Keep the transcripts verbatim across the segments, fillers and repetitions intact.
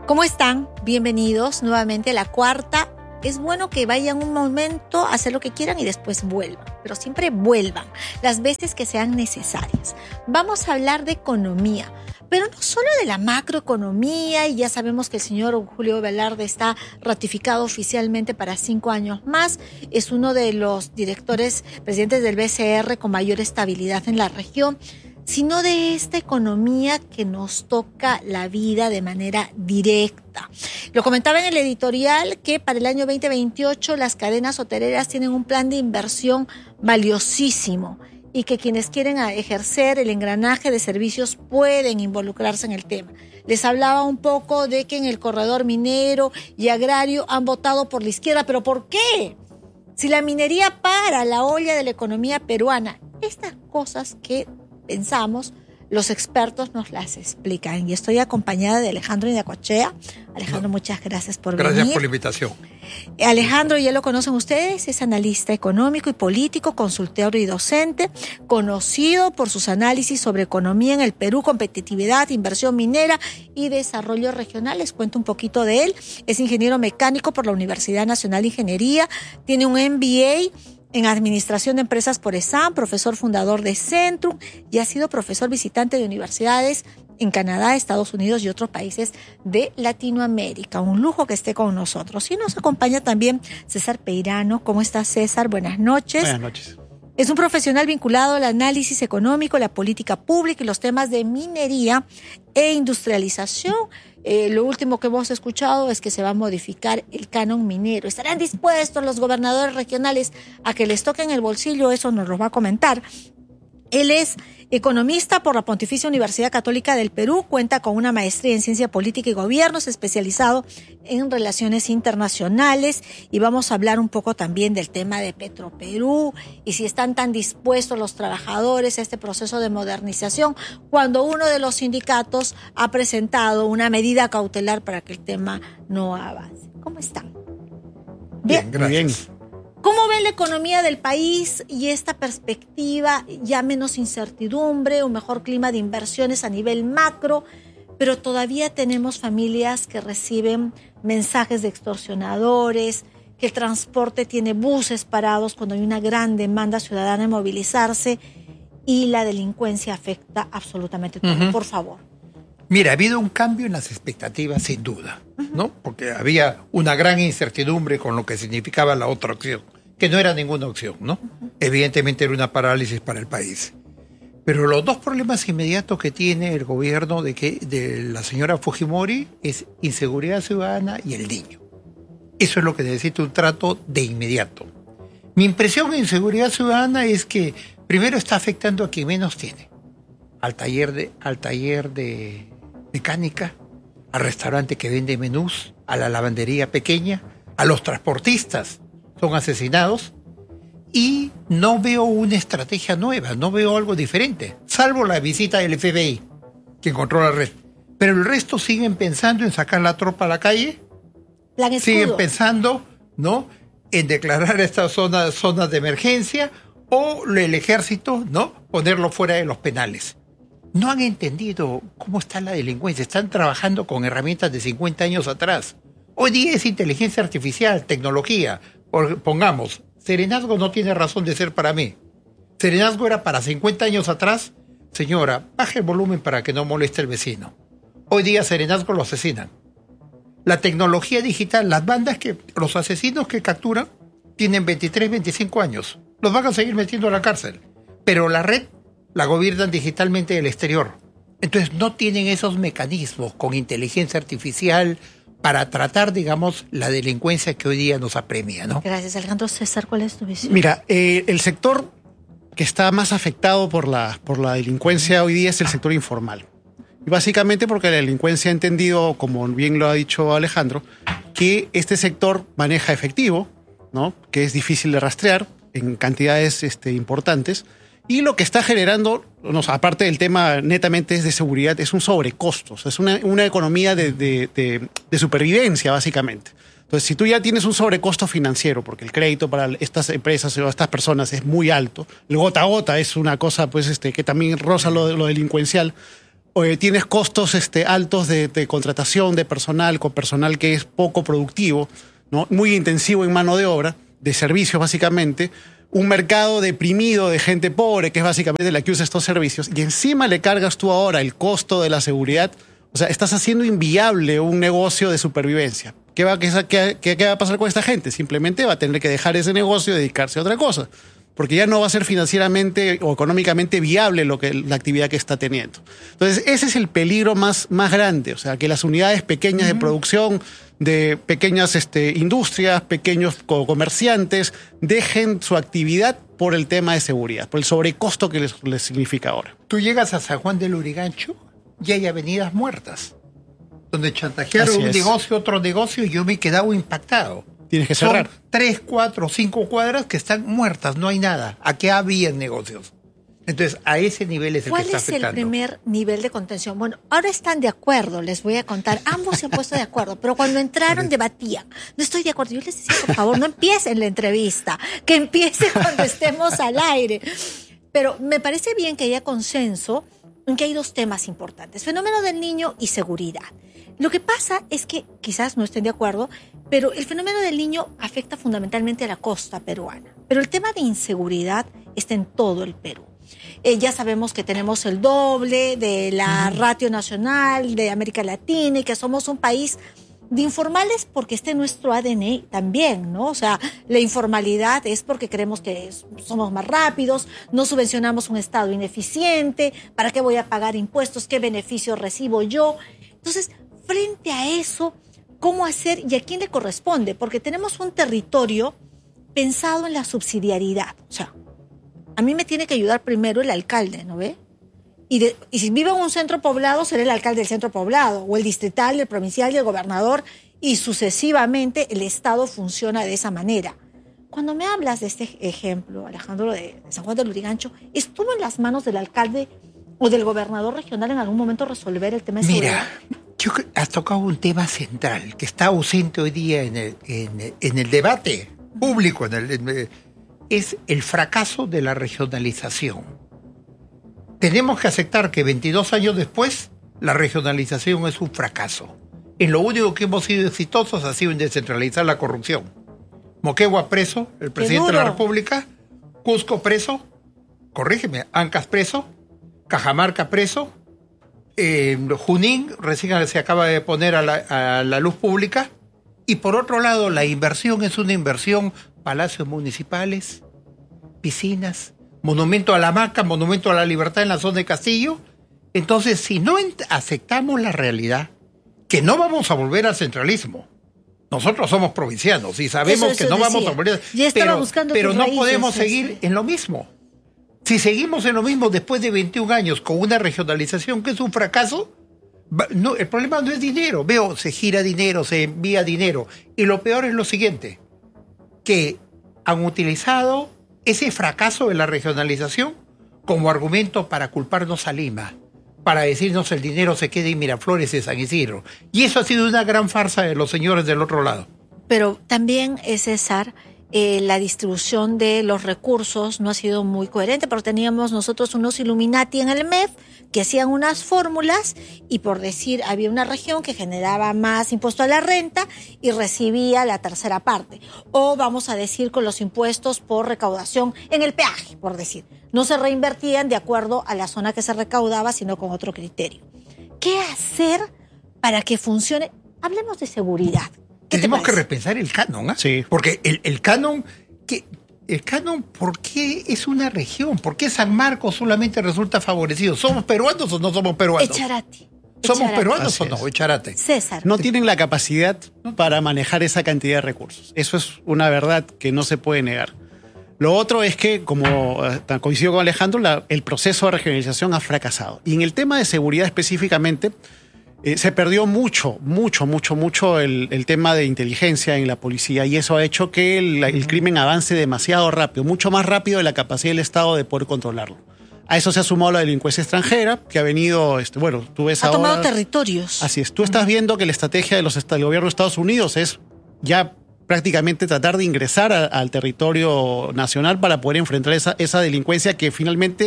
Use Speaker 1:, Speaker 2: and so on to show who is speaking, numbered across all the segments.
Speaker 1: ¿Cómo están? Bienvenidos nuevamente a la cuarta. Es bueno que vayan un momento a hacer lo que quieran y después vuelvan, pero siempre vuelvan las veces que sean necesarias. Vamos a hablar de economía, pero no solo de la macroeconomía, y ya sabemos que el señor Julio Velarde está ratificado oficialmente para cinco años más. Es uno de los directores, presidentes del B C R con mayor estabilidad en la región, sino de esta economía que nos toca la vida de manera directa. Lo comentaba en el editorial que para el año veinte veintiocho las cadenas hoteleras tienen un plan de inversión valiosísimo y que quienes quieren ejercer el engranaje de servicios pueden involucrarse en el tema. Les hablaba un poco de que en el corredor minero y agrario han votado por la izquierda, pero ¿por qué? Si la minería para la olla de la economía peruana, estas cosas que pensamos, los expertos nos las explican. Y estoy acompañada de Alejandro Indiacochea. Alejandro, muchas gracias por
Speaker 2: gracias
Speaker 1: venir.
Speaker 2: Gracias por la invitación.
Speaker 1: Alejandro, ya lo conocen ustedes, es analista económico y político, consultor y docente, conocido por sus análisis sobre economía en el Perú, competitividad, inversión minera y desarrollo regional. Les cuento un poquito de él. Es ingeniero mecánico por la Universidad Nacional de Ingeniería, tiene un M B A en Administración de Empresas por ESAM, profesor fundador de Centrum y ha sido profesor visitante de universidades en Canadá, Estados Unidos y otros países de Latinoamérica. Un lujo que esté con nosotros. Y nos acompaña también César Peirano. ¿Cómo está, César? Buenas noches.
Speaker 3: Buenas noches.
Speaker 1: Es un profesional vinculado al análisis económico, la política pública y los temas de minería e industrialización. Eh, lo último que hemos escuchado es que se va a modificar el canon minero. ¿Estarán dispuestos los gobernadores regionales a que les toquen el bolsillo? Eso nos lo va a comentar. Él es economista por la Pontificia Universidad Católica del Perú, cuenta con una maestría en Ciencia Política y Gobiernos, especializado en Relaciones Internacionales, y vamos a hablar un poco también del tema de Petroperú y si están tan dispuestos los trabajadores a este proceso de modernización cuando uno de los sindicatos ha presentado una medida cautelar para que el tema no avance. ¿Cómo están?
Speaker 2: Bien, gracias.
Speaker 3: Bien.
Speaker 1: ¿Cómo ven la economía del país y esta perspectiva, ya menos incertidumbre, un mejor clima de inversiones a nivel macro, pero todavía tenemos familias que reciben mensajes de extorsionadores, que el transporte tiene buses parados cuando hay una gran demanda ciudadana de movilizarse y la delincuencia afecta absolutamente todo? Uh-huh. Por favor.
Speaker 2: Mira, ha habido un cambio en las expectativas, sin duda, ¿no? Porque había una gran incertidumbre con lo que significaba la otra opción, que no era ninguna opción, ¿no? Uh-huh. Evidentemente era una parálisis para el país. Pero los dos problemas inmediatos que tiene el gobierno de, que, de la señora Fujimori es inseguridad ciudadana y el niño. Eso es lo que necesita un trato de inmediato. Mi impresión en inseguridad ciudadana es que primero está afectando a quien menos tiene, al taller de, al taller de mecánica, al restaurante que vende menús, a la lavandería pequeña, a los transportistas son asesinados, y no veo una estrategia nueva, no veo algo diferente, salvo la visita del F B I que encontró la red. Pero el resto siguen pensando en sacar la tropa a la calle, siguen pensando, ¿no?, en declarar estas zonas, zonas de emergencia, o el ejército, ¿no?, ponerlo fuera de los penales. No han entendido cómo está la delincuencia. Están trabajando con herramientas de cincuenta años atrás. Hoy día es inteligencia artificial, tecnología. Pongamos, Serenazgo no tiene razón de ser para mí. Serenazgo era para cincuenta años atrás. Señora, baje el volumen para que no moleste el vecino. Hoy día Serenazgo lo asesinan. La tecnología digital, las bandas que, los asesinos que capturan, tienen veintitrés, veinticinco años. Los van a seguir metiendo a la cárcel. Pero la red la gobiernan digitalmente del exterior. Entonces no tienen esos mecanismos con inteligencia artificial para tratar, digamos, la delincuencia que hoy día nos apremia, ¿no?
Speaker 1: Gracias, Alejandro. César, ¿cuál es tu visión?
Speaker 3: Mira, eh, el sector que está más afectado por la, por la delincuencia hoy día es el sector informal. Y básicamente porque la delincuencia ha entendido, como bien lo ha dicho Alejandro, que este sector maneja efectivo, ¿no?, que es difícil de rastrear en cantidades este, importantes. Y lo que está generando, no, aparte del tema netamente es de seguridad, es un sobrecostos, es una, una economía de, de, de, de supervivencia, básicamente. Entonces, si tú ya tienes un sobrecosto financiero, porque el crédito para estas empresas o estas personas es muy alto, el gota a gota es una cosa pues, este, que también roza lo, lo delincuencial, o, eh, tienes costos este, altos de, de contratación de personal, con personal que es poco productivo, ¿no? Muy intensivo en mano de obra, de servicios básicamente, un mercado deprimido de gente pobre, que es básicamente la que usa estos servicios, y encima le cargas tú ahora el costo de la seguridad. O sea, estás haciendo inviable un negocio de supervivencia. ¿Qué va, qué, qué, qué va a pasar con esta gente? Simplemente va a tener que dejar ese negocio y dedicarse a otra cosa, porque ya no va a ser financieramente o económicamente viable lo que, la actividad que está teniendo. Entonces, ese es el peligro más, más grande. O sea, que las unidades pequeñas uh-huh. de producción, de pequeñas este, industrias, pequeños comerciantes, dejen su actividad por el tema de seguridad, por el sobrecosto que les, les significa ahora.
Speaker 2: Tú llegas a San Juan del Lurigancho y hay avenidas muertas, donde chantajearon Así un es. negocio, otro negocio, y yo me he quedado impactado.
Speaker 3: Tienes que cerrar.
Speaker 2: Son tres, cuatro, cinco cuadras que están muertas, no hay nada. Aquí había negocios. Entonces, a ese nivel es el que está afectando.
Speaker 1: ¿Cuál es el primer nivel de contención? Bueno, ahora están de acuerdo, les voy a contar. Ambos se han puesto de acuerdo, pero cuando entraron debatían. No estoy de acuerdo. Yo les decía, por favor, no empiecen la entrevista, que empiece cuando estemos al aire. Pero me parece bien que haya consenso en que hay dos temas importantes: fenómeno del niño y seguridad. Lo que pasa es que quizás no estén de acuerdo, pero el fenómeno del niño afecta fundamentalmente a la costa peruana. Pero el tema de inseguridad está en todo el Perú. Eh, ya sabemos que tenemos el doble de la ratio nacional de América Latina y que somos un país de informales porque está en nuestro A D N también, ¿no? O sea, la informalidad es porque creemos que somos más rápidos, no subvencionamos un Estado ineficiente, ¿para qué voy a pagar impuestos? ¿Qué beneficio recibo yo? Entonces, frente a eso, ¿cómo hacer y a quién le corresponde? Porque tenemos un territorio pensado en la subsidiariedad. O sea, a mí me tiene que ayudar primero el alcalde, ¿no ve? Y, de, y si vivo en un centro poblado, será el alcalde del centro poblado, o el distrital, el provincial y el gobernador, y sucesivamente el Estado funciona de esa manera. Cuando me hablas de este ejemplo, Alejandro, de, de San Juan del Lurigancho, ¿estuvo en las manos del alcalde o del gobernador regional en algún momento resolver el tema de seguridad?
Speaker 2: Mira, yo creo que has tocado un tema central que está ausente hoy día en el, en, en el debate público, en el, en el, es el fracaso de la regionalización. Tenemos que aceptar que veintidós años después, la regionalización es un fracaso. En lo único que hemos sido exitosos ha sido en descentralizar la corrupción. Moquegua preso, el presidente de la República. Cusco preso, corrígeme, Ancas preso, Cajamarca preso, eh, Junín recién se acaba de poner a la, a la luz pública. Y por otro lado, la inversión es una inversión, palacios municipales, piscinas, monumento a la Hamaca, monumento a la libertad en la zona de Castillo. Entonces, si no aceptamos la realidad, que no vamos a volver al centralismo. Nosotros somos provincianos y sabemos eso, eso que no decía. vamos a volver.
Speaker 1: Ya estaba
Speaker 2: pero,
Speaker 1: buscando
Speaker 2: pero no
Speaker 1: raíces,
Speaker 2: podemos
Speaker 1: eso.
Speaker 2: seguir en lo mismo. Si seguimos en lo mismo después de veintiún años con una regionalización que es un fracaso, no, el problema no es dinero. Veo, se gira dinero, se envía dinero. Y lo peor es lo siguiente, que han utilizado ese fracaso de la regionalización como argumento para culparnos a Lima, para decirnos el dinero se quede en Miraflores y San Isidro. Y eso ha sido una gran farsa de los señores del otro lado.
Speaker 1: Pero también, César, eh, la distribución de los recursos no ha sido muy coherente, porque teníamos nosotros unos Illuminati en el M E F que hacían unas fórmulas y, por decir, había una región que generaba más impuesto a la renta y recibía la tercera parte. O vamos a decir con los impuestos por recaudación en el peaje, por decir. No se reinvertían de acuerdo a la zona que se recaudaba, sino con otro criterio. ¿Qué hacer para que funcione? Hablemos de seguridad.
Speaker 2: Tenemos que repensar el canon, ¿eh?
Speaker 3: Sí.
Speaker 2: Porque el, el canon... que El canon, ¿por qué es una región? ¿Por qué San Marcos solamente resulta favorecido? ¿Somos peruanos o no somos peruanos?
Speaker 1: Echarate.
Speaker 2: ¿Somos
Speaker 1: Echarate.
Speaker 2: peruanos
Speaker 3: Así
Speaker 2: o no?
Speaker 3: es.
Speaker 2: Echarate.
Speaker 1: César.
Speaker 3: No tienen la capacidad para manejar esa cantidad de recursos. Eso es una verdad que no se puede negar. Lo otro es que, como eh, coincido con Alejandro, la, el proceso de regionalización ha fracasado. Y en el tema de seguridad específicamente, eh, se perdió mucho, mucho, mucho, mucho el, el tema de inteligencia en la policía, y eso ha hecho que el, el crimen avance demasiado rápido, mucho más rápido de la capacidad del Estado de poder controlarlo. A eso se ha sumado la delincuencia extranjera, que ha venido, este, bueno, tú ves
Speaker 1: ha
Speaker 3: ahora...
Speaker 1: tomado territorios.
Speaker 3: Así es. Tú estás viendo que la estrategia de los, del gobierno de Estados Unidos es ya prácticamente tratar de ingresar a, al territorio nacional para poder enfrentar esa, esa delincuencia que finalmente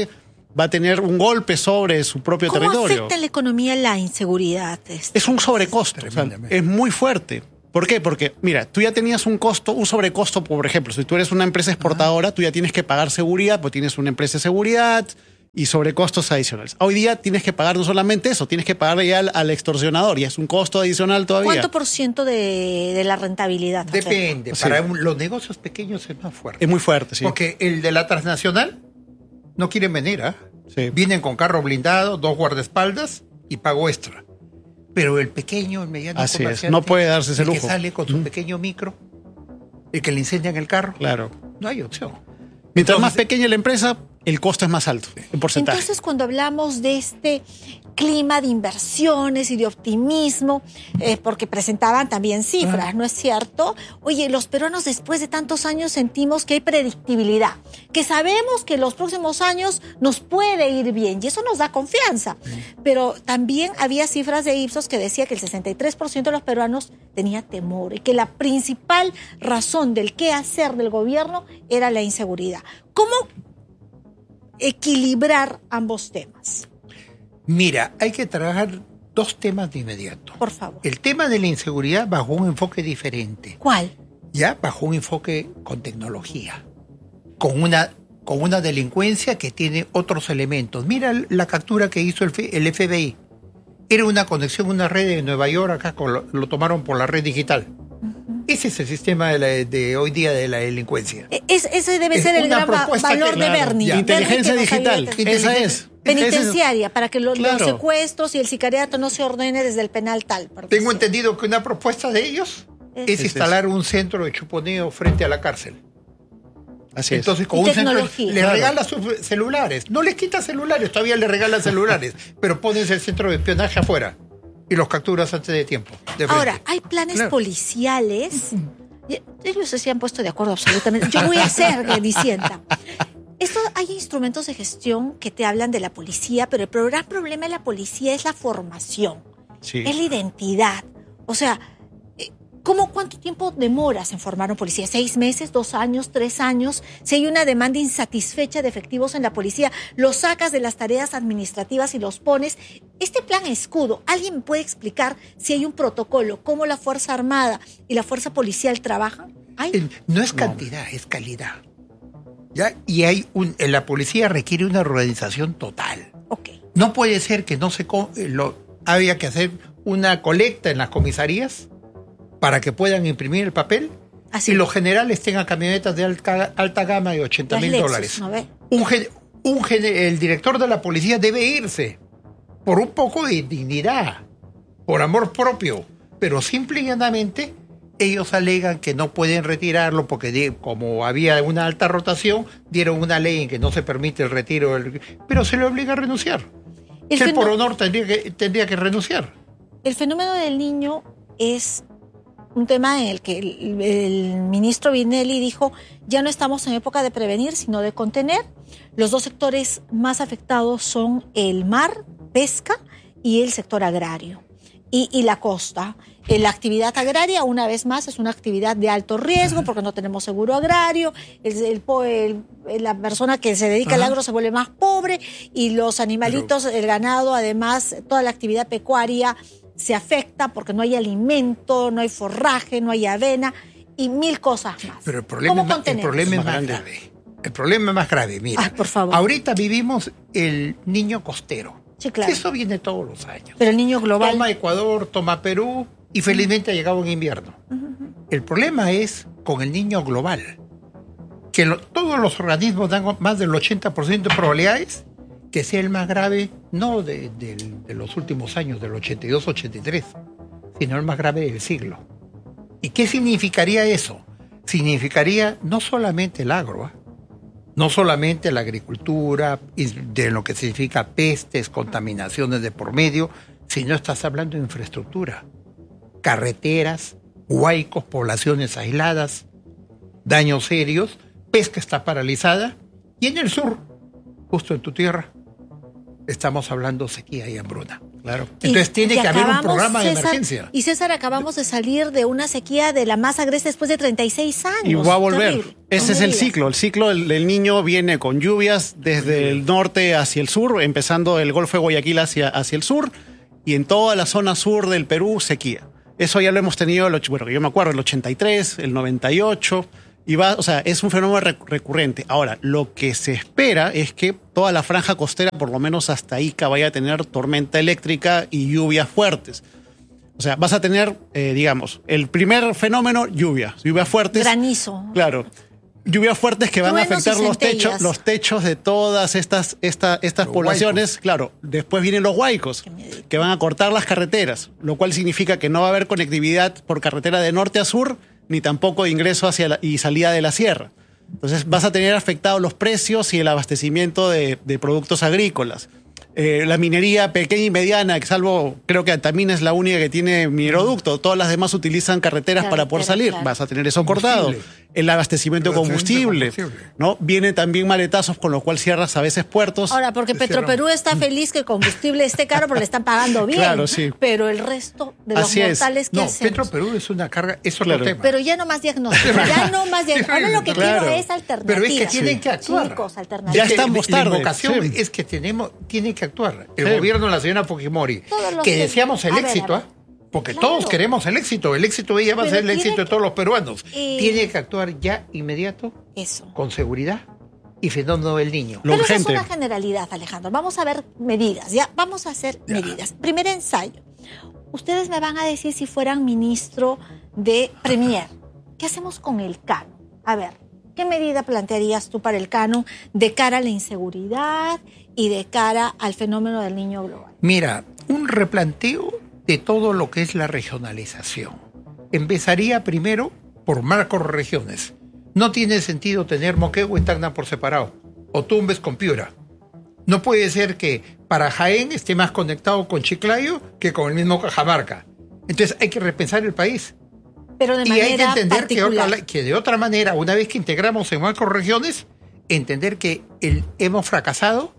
Speaker 3: va a tener un golpe sobre su propio
Speaker 1: ¿Cómo
Speaker 3: territorio.
Speaker 1: afecta en la economía la inseguridad? Este?
Speaker 3: Es un sobrecosto, o sea, es muy fuerte. ¿Por qué? Porque, mira, tú ya tenías un costo, un sobrecosto, por ejemplo, si tú eres una empresa exportadora, tú ya tienes que pagar seguridad, pues tienes una empresa de seguridad y sobrecostos adicionales. Hoy día tienes que pagar no solamente eso, tienes que pagarle ya al, al extorsionador y es un costo adicional todavía.
Speaker 1: ¿Cuánto por ciento de, de la rentabilidad?
Speaker 2: Depende.
Speaker 3: Sí.
Speaker 2: Para un- los negocios pequeños es más fuerte.
Speaker 3: Es muy fuerte, sí.
Speaker 2: Porque el de la transnacional no quieren venir, ¿ah?
Speaker 3: Sí.
Speaker 2: Vienen con carro blindado, dos guardaespaldas y pago extra. Pero el pequeño, el mediano
Speaker 3: Así es,
Speaker 2: comerciante,
Speaker 3: no puede darse ese
Speaker 2: el que
Speaker 3: lujo.
Speaker 2: sale con su
Speaker 3: Mm.
Speaker 2: pequeño micro, el que le incendian el carro,
Speaker 3: Claro.
Speaker 2: no hay opción.
Speaker 3: Mientras
Speaker 2: Entonces-
Speaker 3: más pequeña la empresa, el costo es más alto, en porcentaje.
Speaker 1: Entonces, cuando hablamos de este clima de inversiones y de optimismo, eh, porque presentaban también cifras, ¿no es cierto? Oye, los peruanos después de tantos años sentimos que hay predictibilidad, que sabemos que los próximos años nos puede ir bien y eso nos da confianza. Pero también había cifras de Ipsos que decía que el sesenta y tres por ciento de los peruanos tenía temor y que la principal razón del qué hacer del gobierno era la inseguridad. ¿Cómo equilibrar ambos temas?
Speaker 2: Mira, hay que trabajar dos temas de inmediato.
Speaker 1: Por favor.
Speaker 2: El tema de la inseguridad bajo un enfoque diferente,
Speaker 1: ¿Cuál?
Speaker 2: ya bajo un enfoque con tecnología, con una, con una delincuencia que tiene otros elementos. Mira la captura que hizo el, F- el F B I. Era una conexión, una red de Nueva York, acá con lo, lo tomaron por la red digital. Ese es el sistema de, la- de hoy día de la delincuencia.
Speaker 1: E- Es, ese debe
Speaker 2: Es
Speaker 1: ser el
Speaker 2: una
Speaker 1: gran va-
Speaker 2: propuesta
Speaker 1: valor
Speaker 2: que,
Speaker 1: de
Speaker 2: claro,
Speaker 1: Bernie.
Speaker 2: ya.
Speaker 1: Bernie
Speaker 3: Inteligencia
Speaker 1: que nos
Speaker 3: digital,
Speaker 1: ayuda a-
Speaker 3: esa es.
Speaker 1: Penitenciaria, para que lo-
Speaker 3: Claro.
Speaker 1: los secuestros y el sicariato no se ordene desde el penal tal. porque
Speaker 2: Tengo
Speaker 1: sí.
Speaker 2: entendido que una propuesta de ellos
Speaker 1: Es-
Speaker 2: es
Speaker 3: Es
Speaker 2: instalar un centro de chuponeo frente a la cárcel.
Speaker 3: Así es.
Speaker 2: Entonces, con
Speaker 1: Y
Speaker 2: un centro,
Speaker 1: tecnología.
Speaker 2: le
Speaker 3: Claro.
Speaker 2: regala sus celulares. No les quita celulares, todavía le regalan celulares, pero pones el centro de espionaje afuera y los capturas antes de tiempo. de frente.
Speaker 1: Ahora, hay planes
Speaker 2: Claro.
Speaker 1: policiales. Y ellos se han puesto de acuerdo absolutamente. Yo voy a ser que disienta. Esto, hay instrumentos de gestión que te hablan de la policía, pero el gran problema de la policía es la formación,
Speaker 3: Sí.
Speaker 1: es la identidad. O sea, eh, ¿cómo cuánto tiempo demoras en formar un policía? ¿Seis meses, dos años, tres años? Si hay una demanda insatisfecha de efectivos en la policía, los sacas de las tareas administrativas y los pones. Este plan escudo, ¿alguien me puede explicar si hay un protocolo, cómo la Fuerza Armada y la Fuerza Policial trabajan? ¿Hay?
Speaker 2: Eh, No es cantidad, es calidad. ¿Ya? Y hay un, eh, la policía requiere una organización total.
Speaker 1: Ok.
Speaker 2: No puede ser que no se co- eh, lo había que hacer una colecta en las comisarías para que puedan imprimir el papel
Speaker 1: Así.
Speaker 2: y los generales tengan camionetas de alta, alta gama de ochenta
Speaker 1: Las
Speaker 2: mil
Speaker 1: Lexus,
Speaker 2: dólares.
Speaker 1: ¿no ve?
Speaker 2: Un, gen- un gen- el director de la policía debe irse por un poco de dignidad, por amor propio, pero simple y llanamente ellos alegan que no pueden retirarlo porque de- como había una alta rotación, dieron una ley en que no se permite el retiro, del- pero se le obliga a renunciar.
Speaker 1: El
Speaker 2: Que él por
Speaker 1: fenó-
Speaker 2: honor tendría que, tendría que renunciar.
Speaker 1: El fenómeno del niño es un tema en el que el, el ministro Vinelli dijo, ya no estamos en época de prevenir, sino de contener. Los dos sectores más afectados son el mar, pesca, y el sector agrario. Y, y la costa. Eh, La actividad agraria, una vez más, es una actividad de alto riesgo porque no tenemos seguro agrario. El, el po- el- la persona que se dedica al
Speaker 2: Ajá.
Speaker 1: agro se vuelve más pobre y los animalitos, el ganado, además, toda la actividad pecuaria se afecta porque no hay alimento, no hay forraje, no hay avena y mil cosas más.
Speaker 2: Pero el problema,
Speaker 1: ¿Cómo
Speaker 2: es más, el
Speaker 1: contener
Speaker 2: problema
Speaker 3: eso?
Speaker 2: es más
Speaker 3: Más grande.
Speaker 2: grave. El problema es más grave, mira.
Speaker 1: Ay, por favor.
Speaker 2: Ahorita vivimos el niño costero.
Speaker 1: Sí, claro.
Speaker 2: Eso viene todos los años.
Speaker 1: Pero el niño global...
Speaker 2: Toma Ecuador, toma Perú y felizmente ha llegado en invierno. El problema es con el niño global, que lo- todos los organismos dan más del ochenta por ciento de probabilidades que sea el más grave, no de, del- de los últimos años, del ochenta y dos ochenta y tres, sino el más grave del siglo. ¿Y qué significaría eso? Significaría no solamente el agro, ¿ah? No solamente la agricultura, y de lo que significa pestes, contaminaciones de por medio, sino estás hablando de infraestructura, carreteras, huaicos, poblaciones aisladas, daños serios, pesca está paralizada, y en el sur, justo en tu tierra, estamos hablando sequía y hambruna. Claro. Entonces
Speaker 1: Y-
Speaker 2: tiene
Speaker 1: y
Speaker 2: que haber un
Speaker 1: acabamos,
Speaker 2: programa de
Speaker 1: César,
Speaker 2: emergencia.
Speaker 1: Y César, acabamos de salir de una sequía de la más agresiva después de treinta y seis años.
Speaker 3: Y va a volver.
Speaker 1: Terrible.
Speaker 3: Ese
Speaker 1: No
Speaker 3: es
Speaker 1: me
Speaker 3: el
Speaker 1: digas.
Speaker 3: ciclo. El ciclo del, del Niño viene con lluvias desde el norte hacia el sur, empezando el Golfo de Guayaquil hacia, hacia el sur, y en toda la zona sur del Perú, sequía. Eso ya lo hemos tenido, el och- bueno, que yo me acuerdo, el ochenta y tres, el noventa y ocho, y va, o sea, es un fenómeno rec- recurrente. Ahora, lo que se espera es que toda la franja costera, por lo menos hasta Ica, vaya a tener tormenta eléctrica y lluvias fuertes. O sea, vas a tener, eh, digamos, el primer fenómeno, lluvia, lluvias fuertes.
Speaker 1: Granizo.
Speaker 3: Claro. Lluvias fuertes que van a
Speaker 1: Truenos y
Speaker 3: afectar los
Speaker 1: centellas.
Speaker 3: techos, los techos de todas estas, esta- estas
Speaker 2: Los
Speaker 3: poblaciones. Claro, después vienen los huaicos,
Speaker 1: Qué miedito.
Speaker 3: que van a cortar las carreteras, lo cual significa que no va a haber conectividad por carretera de norte a sur, ni tampoco de ingreso hacia la- y salida de la sierra. Entonces vas a tener afectados los precios y el abastecimiento de, de productos agrícolas. Eh, la minería pequeña y mediana, que salvo creo que Antamina es la única que tiene mineroducto, todas las demás utilizan carreteras para poder
Speaker 1: Carretera,
Speaker 3: salir.
Speaker 1: claro.
Speaker 3: Vas a tener eso cortado.
Speaker 2: Combustible.
Speaker 3: El abastecimiento de
Speaker 2: El abastecimiento
Speaker 3: combustible,
Speaker 2: de combustible.
Speaker 3: ¿no? Vienen también maletazos, con lo cual cierras a veces puertos.
Speaker 1: Ahora, porque
Speaker 2: Se cierran.
Speaker 1: Petroperú está feliz que el combustible esté caro porque le están pagando bien.
Speaker 3: Claro, sí.
Speaker 1: Pero el resto de los
Speaker 3: Así es.
Speaker 1: mortales, ¿qué
Speaker 2: No,
Speaker 1: hacemos?
Speaker 2: Petro Perú es una carga, es otro
Speaker 3: Claro.
Speaker 2: tema.
Speaker 1: Pero ya no más diagnóstico, ya no más diagnóstico. Ahora lo que
Speaker 3: Claro.
Speaker 1: quiero es alternativas.
Speaker 2: Pero es que tienen que actuar.
Speaker 1: Chicos,
Speaker 3: Ya
Speaker 1: alternativas.
Speaker 2: Es que
Speaker 3: estamos
Speaker 2: la
Speaker 3: tarde,
Speaker 2: invocación
Speaker 3: sí.
Speaker 2: es que tenemos, tiene que actuar. El
Speaker 3: Sí.
Speaker 2: gobierno de la señora Fujimori,
Speaker 1: Todos los
Speaker 2: que
Speaker 1: que-
Speaker 2: deseamos el
Speaker 1: a ver,
Speaker 2: éxito,
Speaker 1: a ver.
Speaker 2: ¿ah? Porque
Speaker 1: Claro.
Speaker 2: todos queremos el éxito. El éxito de ella va a
Speaker 1: Pero
Speaker 2: ser el
Speaker 1: tiene
Speaker 2: éxito de
Speaker 1: que-
Speaker 2: todos los peruanos.
Speaker 1: Eh.
Speaker 2: Tiene que actuar ya inmediato,
Speaker 1: Eso.
Speaker 2: con seguridad y fenómeno del niño.
Speaker 3: Lo
Speaker 1: Pero esa es
Speaker 3: urgente.
Speaker 1: una generalidad, Alejandro. Vamos a ver medidas, ¿ya? Vamos a hacer
Speaker 2: Ya.
Speaker 1: medidas. Primer ensayo. Ustedes me van a decir si fueran ministro de Premier. ¿Qué hacemos con el canon? A ver, ¿qué medida plantearías tú para el canon de cara a la inseguridad y de cara al fenómeno del niño global?
Speaker 2: Mira, un replanteo de todo lo que es la regionalización. Empezaría primero por marcos regiones. No tiene sentido tener Moquegua y Tacna por separado, o Tumbes con Piura. No puede ser que para Jaén esté más conectado con Chiclayo que con el mismo Cajamarca. Entonces hay que repensar el país.
Speaker 1: Pero de
Speaker 2: Y hay que
Speaker 1: manera
Speaker 2: entender que,
Speaker 1: particular.
Speaker 2: otra- que de otra manera, una vez que integramos en macro regiones, entender que el, hemos fracasado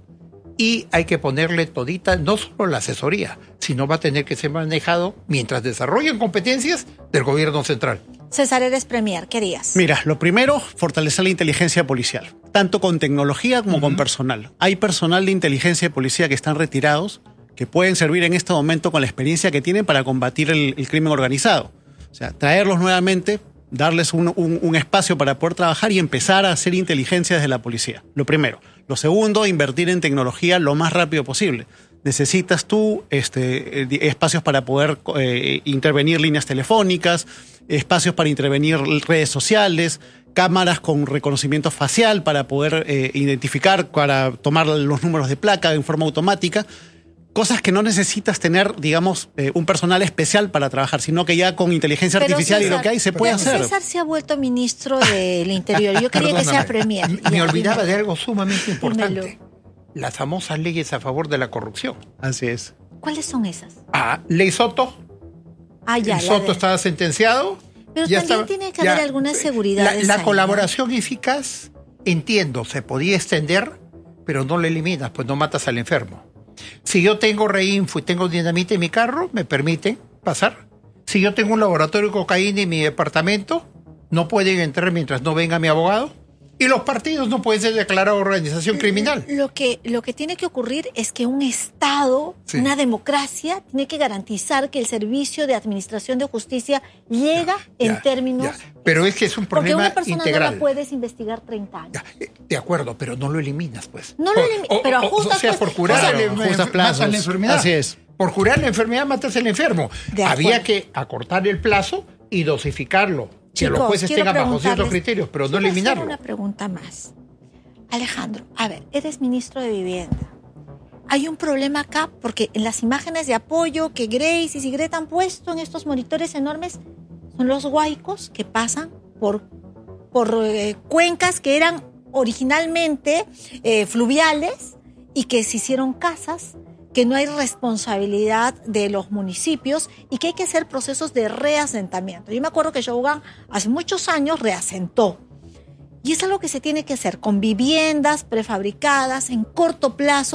Speaker 2: y hay que ponerle todita, no solo la asesoría, sino va a tener que ser manejado mientras desarrollen competencias del gobierno central.
Speaker 1: César, eres Premier, ¿qué harías?
Speaker 3: Mira, lo primero, fortalecer la inteligencia policial, tanto con tecnología como con personal. Hay personal de inteligencia y policía que están retirados, que pueden servir en este momento con la experiencia que tienen para combatir el, el crimen organizado. O sea, traerlos nuevamente, darles un, un- un espacio para poder trabajar y empezar a hacer inteligencia desde la policía. Lo primero. Lo segundo, invertir en tecnología lo más rápido posible. Necesitas tú este, eh, di- espacios para poder eh, intervenir líneas telefónicas, espacios para intervenir redes sociales, cámaras con reconocimiento facial para poder eh, identificar, para tomar los números de placa en forma automática. Cosas que no necesitas tener, digamos, eh, un personal especial para trabajar, sino que ya con inteligencia
Speaker 1: Pero
Speaker 3: artificial y
Speaker 1: César,
Speaker 3: lo que hay se puede
Speaker 1: ya
Speaker 3: hacer.
Speaker 1: César se ha vuelto ministro del Interior. Yo quería que sea
Speaker 2: Perdóname.
Speaker 1: Premier.
Speaker 2: Me,
Speaker 1: Ya,
Speaker 2: me olvidaba
Speaker 1: dime.
Speaker 2: de algo sumamente importante.
Speaker 1: Dímelo.
Speaker 2: Las famosas leyes a favor de la corrupción.
Speaker 3: Así es.
Speaker 1: ¿Cuáles son esas?
Speaker 2: Ah, ley Soto.
Speaker 1: Ah, ya.
Speaker 2: el
Speaker 1: la
Speaker 2: Soto
Speaker 1: de-
Speaker 2: estaba sentenciado.
Speaker 1: Pero
Speaker 2: ya
Speaker 1: también
Speaker 2: estaba-
Speaker 1: tiene que
Speaker 2: ya,
Speaker 1: haber alguna seguridad.
Speaker 2: La,
Speaker 1: de
Speaker 2: la
Speaker 1: esa
Speaker 2: colaboración eficaz, entiendo, se podía extender, pero no la eliminas, pues no matas al enfermo. Si yo tengo reinfo y tengo dinamita en mi carro, me permiten pasar. Si yo tengo un laboratorio de cocaína en mi departamento, no pueden entrar mientras no venga mi abogado. Y los partidos no pueden ser declarados organización criminal.
Speaker 1: Lo que, lo que tiene que ocurrir es que un Estado,
Speaker 2: Sí.
Speaker 1: una democracia, tiene que garantizar que el servicio de administración de justicia llega en
Speaker 2: Ya,
Speaker 1: términos...
Speaker 2: ya. Pero es que es un
Speaker 1: Porque
Speaker 2: problema
Speaker 1: una persona
Speaker 2: integral.
Speaker 1: no la puedes investigar treinta años.
Speaker 2: Ya, eh, de acuerdo, pero no lo eliminas, pues.
Speaker 1: No lo
Speaker 2: O-
Speaker 1: elimi-
Speaker 2: o-
Speaker 1: pero
Speaker 2: o-
Speaker 1: ajustas,
Speaker 2: O sea,
Speaker 1: pues,
Speaker 2: por curar
Speaker 1: o sea,
Speaker 2: la,
Speaker 3: Claro,
Speaker 2: enfer-
Speaker 3: ajustas plazos.
Speaker 2: matas la enfermedad.
Speaker 3: Así es.
Speaker 2: Por curar la enfermedad matas al enfermo.
Speaker 1: De
Speaker 2: Había
Speaker 1: acuerdo.
Speaker 2: que acortar el plazo y dosificarlo. Que
Speaker 1: Chicos,
Speaker 2: los jueces
Speaker 1: quiero
Speaker 2: tengan bajo ciertos
Speaker 1: preguntarles-
Speaker 2: criterios, pero no
Speaker 1: quiero hacer
Speaker 2: eliminarlo.
Speaker 1: una pregunta más. Alejandro, a ver, eres ministro de Vivienda. Hay un problema acá porque en las imágenes de apoyo que Grace y Sigret han puesto en estos monitores enormes son los huaicos que pasan por, por eh, cuencas que eran originalmente eh, fluviales y que se hicieron casas, que no hay responsabilidad de los municipios y que hay que hacer procesos de reasentamiento. Yo me acuerdo que Shogun hace muchos años reasentó. Y es algo que se tiene que hacer con viviendas prefabricadas en corto plazo,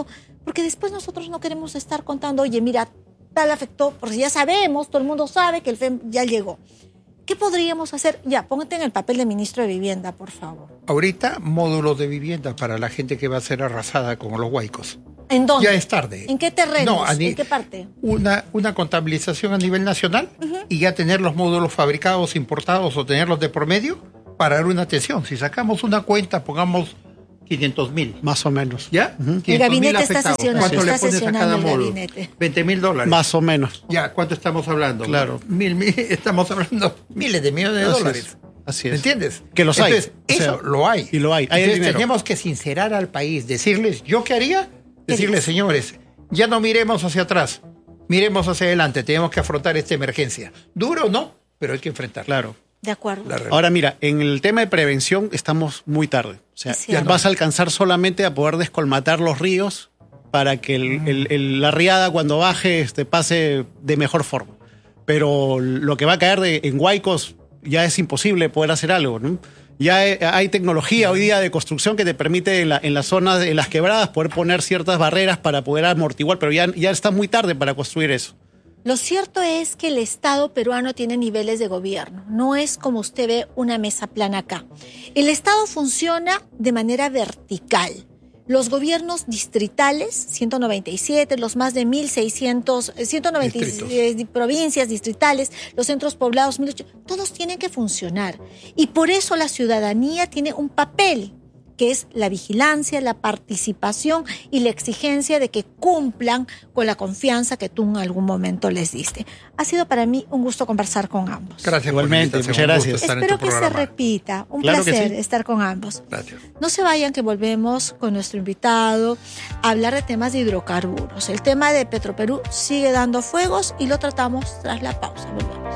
Speaker 1: Porque después nosotros no queremos estar contando, oye, mira, tal afectó, porque ya sabemos, todo el mundo sabe que el F E M ya llegó. ¿Qué podríamos hacer? Ya, póngate en el papel de ministro de Vivienda, por favor.
Speaker 2: Ahorita, módulos de vivienda para la gente que va a ser arrasada con los huaicos.
Speaker 1: ¿En dónde?
Speaker 2: Ya es tarde.
Speaker 1: ¿En qué terrenos?
Speaker 2: No,
Speaker 1: ¿En qué parte?
Speaker 2: Una, una contabilización a nivel nacional uh-huh. y ya tener los módulos fabricados, importados o tenerlos de por medio para dar una atención. Si sacamos una cuenta, pongamos quinientos mil.
Speaker 3: Más o menos.
Speaker 2: ¿Ya?
Speaker 3: Uh-huh.
Speaker 1: El gabinete está sesionando.
Speaker 2: ¿Cuánto
Speaker 1: está
Speaker 2: le pones a cada módulo? veinte mil dólares.
Speaker 3: Más o menos.
Speaker 2: Ya, ¿cuánto estamos hablando?
Speaker 3: Claro.
Speaker 2: Mil, mil, estamos hablando miles de millones de
Speaker 3: Así
Speaker 2: dólares.
Speaker 3: Es. Así es.
Speaker 2: ¿Me entiendes?
Speaker 3: Que los
Speaker 2: Entonces,
Speaker 3: hay.
Speaker 2: Eso
Speaker 3: o sea,
Speaker 2: lo hay.
Speaker 3: Y lo hay. hay
Speaker 2: Entonces tenemos que sincerar al país, decirles, ¿yo qué haría? Decirles, señores, ya no miremos hacia atrás, miremos hacia adelante, tenemos que afrontar esta emergencia. Duro, ¿no? Pero hay que enfrentarla.
Speaker 3: Claro.
Speaker 1: De acuerdo.
Speaker 3: Ahora mira, en el tema de prevención estamos muy tarde. O sea, ya vas a alcanzar solamente a poder descolmatar los ríos para que el, el, el, la riada cuando baje este, pase de mejor forma. Pero lo que va a caer de, en huaicos ya es imposible poder hacer algo, ¿no? Ya hay, hay tecnología hoy día de construcción que te permite en, la, en las zonas, en las quebradas, poder poner ciertas barreras para poder amortiguar, pero ya, ya está muy tarde para construir eso.
Speaker 1: Lo cierto es que el Estado peruano tiene niveles de gobierno. No es como usted ve una mesa plana acá. El Estado funciona de manera vertical. Los gobiernos distritales, ciento noventa y siete, los más de mil seiscientos, ciento noventa y seis provincias distritales, los centros poblados, mil ochocientos, todos tienen que funcionar. Y por eso la ciudadanía tiene un papel, que es la vigilancia, la participación y la exigencia de que cumplan con la confianza que tú en algún momento les diste. Ha sido para mí un gusto conversar con ambos.
Speaker 2: Gracias.
Speaker 3: Igualmente, muchas gracias.
Speaker 1: Espero que se repita. Un
Speaker 3: claro
Speaker 1: placer
Speaker 3: sí.
Speaker 1: estar con ambos.
Speaker 2: Gracias.
Speaker 1: No se vayan, que volvemos con nuestro invitado a hablar de temas de hidrocarburos. El tema de Petroperú sigue dando fuegos y lo tratamos tras la pausa. Volvemos.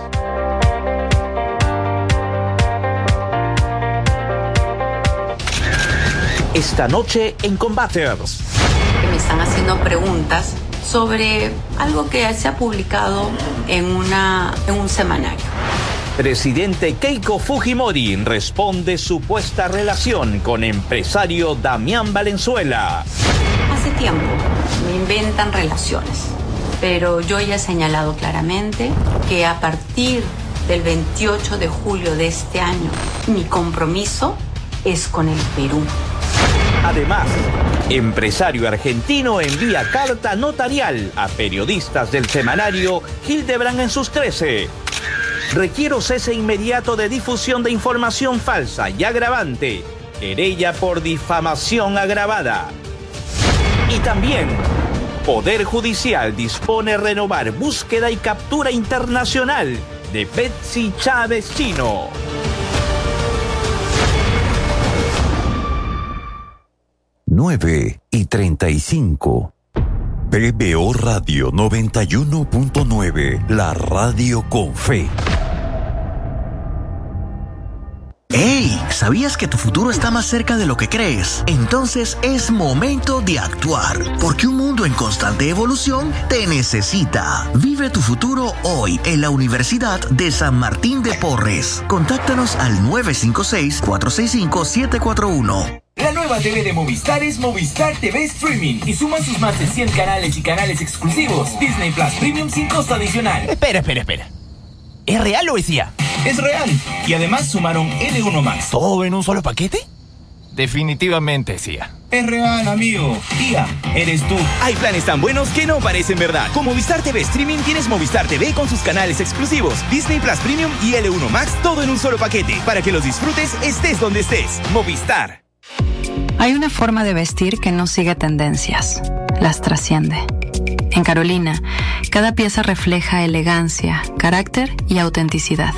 Speaker 4: Esta noche en Combaters.
Speaker 5: Me están haciendo preguntas sobre algo que se ha publicado en, una, en un semanario.
Speaker 4: Presidente Keiko Fujimori responde supuesta relación con empresario Damián Valenzuela.
Speaker 5: Hace tiempo me inventan relaciones, pero yo ya he señalado claramente que a partir del veintiocho de julio de este año, mi compromiso es con el Perú.
Speaker 4: Además, empresario argentino envía carta notarial a periodistas del semanario Hildebrand en sus trece. Requiero cese inmediato de difusión de información falsa y agravante. Querella por difamación agravada. Y también, Poder Judicial dispone renovar búsqueda y captura internacional de Betsy Chávez Chino.
Speaker 6: nueve y treinta y cinco. B B O Radio noventa y uno punto nueve, la radio con fe.
Speaker 7: ¡Hey! ¿Sabías que tu futuro está más cerca de lo que crees? Entonces es momento de actuar, porque un mundo en constante evolución te necesita. Vive tu futuro hoy en la Universidad de San Martín de Porres. Contáctanos al nueve cinco seis, cuatro seis cinco, siete cuatro uno.
Speaker 8: La nueva T V de Movistar es Movistar T V Streaming y suman sus más de cien canales y canales exclusivos. Disney Plus Premium sin costo adicional.
Speaker 9: Espera, espera, espera. ¿Es real o es I A?
Speaker 8: Es real. Y además sumaron L uno Max.
Speaker 9: ¿Todo en un solo paquete? Definitivamente es I A.
Speaker 8: Es real, amigo. I A, eres tú.
Speaker 9: Hay planes tan buenos que no parecen verdad. Con Movistar T V Streaming tienes Movistar T V con sus canales exclusivos, Disney Plus Premium y L uno Max, todo en un solo paquete, para que los disfrutes estés donde estés. Movistar.
Speaker 10: Hay una forma de vestir que no sigue tendencias, las trasciende. En Carolina, cada pieza refleja elegancia, carácter y autenticidad.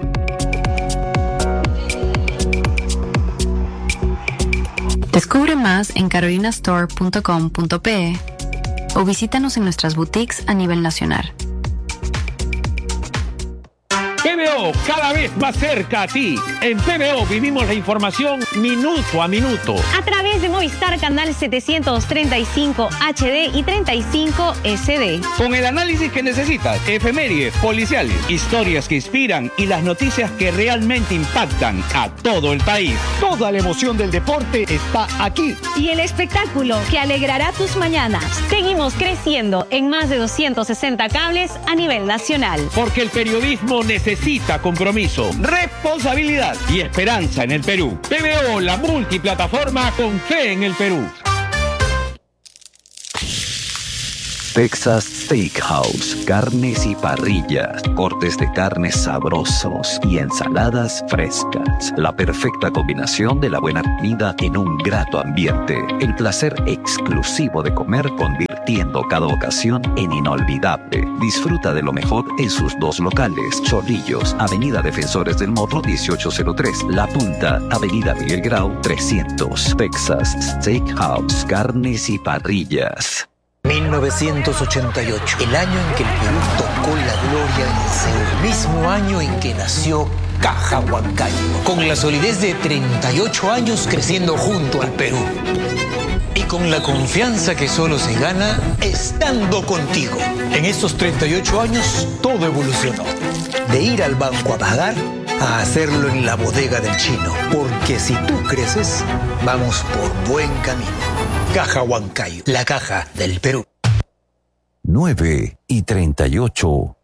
Speaker 10: Descubre más en carolina store punto com punto pe o visítanos en nuestras boutiques a nivel nacional.
Speaker 11: T P B O, cada vez más cerca a ti. En P B O vivimos la información minuto a minuto.
Speaker 12: A través de Movistar Canal setecientos treinta y cinco H D y treinta y cinco S D.
Speaker 11: Con el análisis que necesitas, efemérides, policiales, historias que inspiran y las noticias que realmente impactan a todo el país. Toda la emoción del deporte está aquí.
Speaker 12: Y el espectáculo que alegrará tus mañanas. Seguimos creciendo en más de doscientos sesenta cables a nivel nacional.
Speaker 11: Porque el periodismo necesita compromiso, responsabilidad y esperanza en el Perú. P B O, la multiplataforma con fe en el Perú.
Speaker 6: Texas Steakhouse, carnes y parrillas, cortes de carnes sabrosos y ensaladas frescas. La perfecta combinación de la buena comida en un grato ambiente. El placer exclusivo de comer convirtiendo cada ocasión en inolvidable. Disfruta de lo mejor en sus dos locales. Chorrillos, Avenida Defensores del Morro dieciocho cero tres. La Punta, Avenida Miguel Grau trescientos. Texas Steakhouse, carnes y parrillas.
Speaker 13: mil novecientos ochenta y ocho, el año en que el Perú tocó la gloria en Seúl, mismo año en que nació Caja Huancayo, con la solidez de treinta y ocho años creciendo junto al Perú. Y con la confianza que solo se gana estando contigo. En estos treinta y ocho años todo evolucionó. De ir al banco a pagar a hacerlo en la bodega del chino. Porque si tú creces, vamos por buen camino. Caja Huancayo, la caja del Perú.
Speaker 6: nueve y treinta y ocho.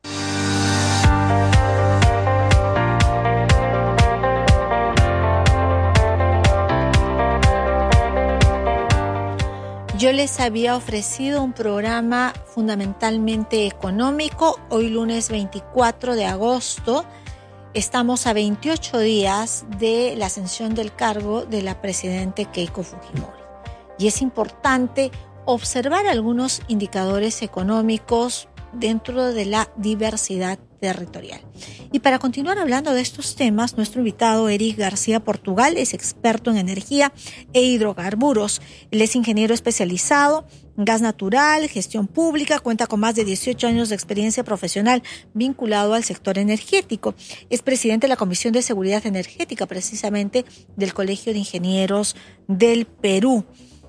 Speaker 1: Yo les había ofrecido un programa fundamentalmente económico. Hoy lunes veinticuatro de agosto. Estamos a veintiocho días de la ascensión del cargo de la presidenta Keiko Fujimori. Y es importante observar algunos indicadores económicos dentro de la diversidad territorial. Y para continuar hablando de estos temas, nuestro invitado Eric García Portugal es experto en energía e hidrocarburos. Él es ingeniero especializado en gas natural, gestión pública, cuenta con más de dieciocho años de experiencia profesional vinculado al sector energético. Es presidente de la Comisión de Seguridad Energética, precisamente del Colegio de Ingenieros del Perú.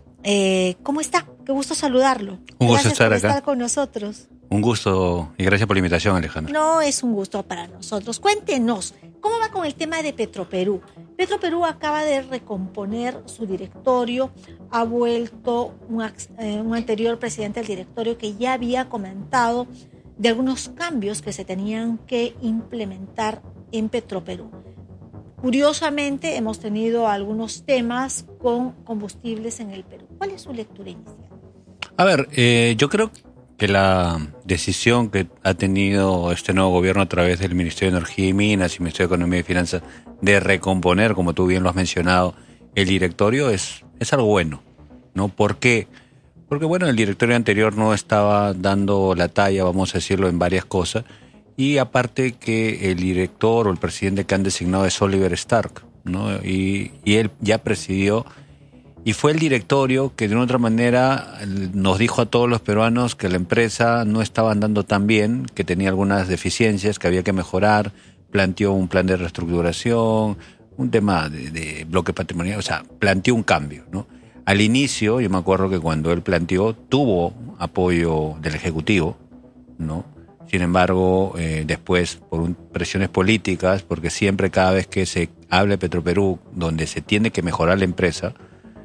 Speaker 1: Eh, ¿Cómo está? Qué gusto saludarlo.
Speaker 14: Un gusto
Speaker 1: Gracias
Speaker 14: estar
Speaker 1: por
Speaker 14: acá.
Speaker 1: estar con nosotros.
Speaker 14: Un gusto y gracias por la invitación, Alejandro.
Speaker 1: No es un gusto para nosotros. Cuéntenos, ¿cómo va con el tema de Petroperú? Petroperú acaba de recomponer su directorio, ha vuelto un, eh, un anterior presidente del directorio que ya había comentado de algunos cambios que se tenían que implementar en Petroperú. Curiosamente, hemos tenido algunos temas con combustibles en el Perú. ¿Cuál es su lectura inicial?
Speaker 14: A ver, eh, yo creo que la decisión que ha tenido este nuevo gobierno a través del Ministerio de Energía y Minas y Ministerio de Economía y Finanzas de recomponer, como tú bien lo has mencionado, el directorio es, es algo bueno, ¿no? ¿Por qué? Porque, bueno, el directorio anterior no estaba dando la talla, vamos a decirlo, en varias cosas. Y aparte que el director o el presidente que han designado es Oliver Stark, ¿no? Y, y él ya presidió y fue el directorio que de una u otra manera nos dijo a todos los peruanos que la empresa no estaba andando tan bien, que tenía algunas deficiencias, que había que mejorar, planteó un plan de reestructuración, un tema de, de bloque patrimonial, o sea, planteó un cambio, ¿no? Al inicio, yo me acuerdo que cuando él planteó, tuvo apoyo del Ejecutivo, ¿no? Sin embargo, eh, después, por un, presiones políticas, porque siempre cada vez que se habla de Petroperú, donde se tiene que mejorar la empresa,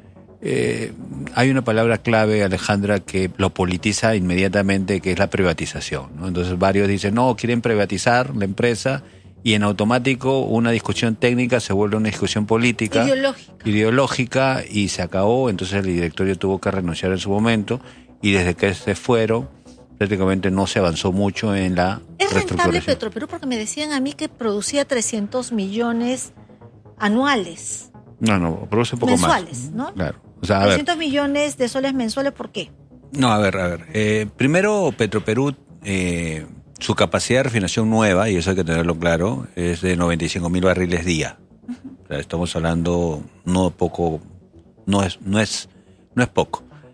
Speaker 14: eh, hay una palabra clave, Alejandra, que lo politiza inmediatamente, que es la privatización, ¿no? Entonces varios dicen, no, quieren privatizar la empresa, y en automático una discusión técnica se vuelve una discusión política,
Speaker 1: ideológica,
Speaker 14: ideológica y se acabó. Entonces el directorio tuvo que renunciar en su momento, y desde que se fueron, prácticamente no se avanzó mucho en la
Speaker 1: ¿Es rentable
Speaker 14: reestructuración.
Speaker 1: Petroperú? Porque me decían a mí que producía trescientos millones anuales.
Speaker 14: No, no, produce un poco
Speaker 1: mensuales,
Speaker 14: más.
Speaker 1: ¿no?
Speaker 14: Claro. O sea, a ver.
Speaker 1: trescientos millones de soles mensuales, ¿por qué?
Speaker 14: No, a ver, a ver. Eh, primero, Petroperú, eh, su capacidad de refinación nueva, y eso hay que tenerlo claro, es de noventa y cinco mil barriles día. Uh-huh. O sea, estamos hablando no poco, no es, no es, no es poco.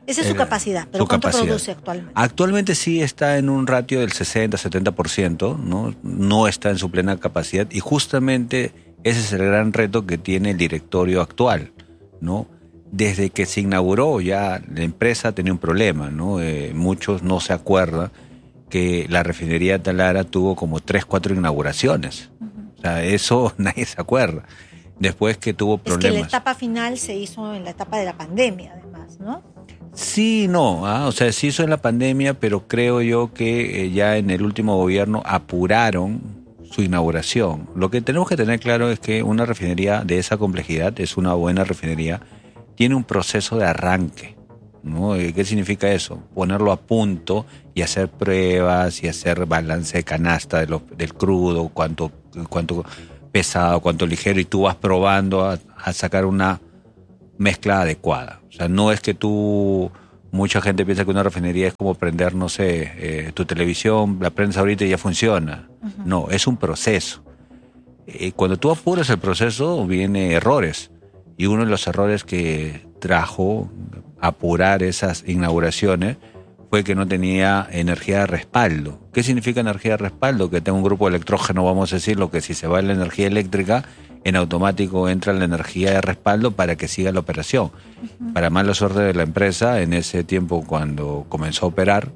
Speaker 1: Esa es su
Speaker 14: Eh,
Speaker 1: capacidad, pero
Speaker 14: su
Speaker 1: ¿cuánto
Speaker 14: capacidad.
Speaker 1: produce actualmente?
Speaker 14: Actualmente sí está en un ratio del sesenta a setenta por ciento, ¿no? No está en su plena capacidad y justamente ese es el gran reto que tiene el directorio actual, ¿no? Desde que se inauguró ya la empresa tenía un problema, ¿no? Eh, muchos no se acuerdan que la refinería de Talara tuvo como tres, cuatro inauguraciones. O sea, eso nadie se acuerda. Después que tuvo
Speaker 1: Es que
Speaker 14: problemas.
Speaker 1: la etapa final se hizo en la etapa de la pandemia, además, ¿no?
Speaker 14: Sí, no, ah, o sea, se hizo en la pandemia, pero creo yo que eh, ya en el último gobierno apuraron su inauguración. Lo que tenemos que tener claro es que una refinería de esa complejidad, es una buena refinería, tiene un proceso de arranque, ¿no? Eh, ¿Qué significa eso? Ponerlo a punto y hacer pruebas y hacer balance de canasta de lo- del crudo, cuánto, cuánto pesado, cuánto ligero, y tú vas probando a, a sacar una mezcla adecuada. O sea, no es que tú, mucha gente piensa que una refinería es como prender, no sé, eh, tu televisión, la prendes ahorita y ya funciona. Uh-huh. No, es un proceso. Eh, cuando tú apuras el proceso, vienen errores. Y uno de los errores que trajo apurar esas inauguraciones fue que no tenía energía de respaldo. ¿Qué significa energía de respaldo? Que tenga un grupo de electrógeno, vamos a decirlo, que si se va la energía eléctrica, en automático entra la energía de respaldo para que siga la operación. Uh-huh. Para mala suerte de la empresa, en ese tiempo cuando comenzó a operar,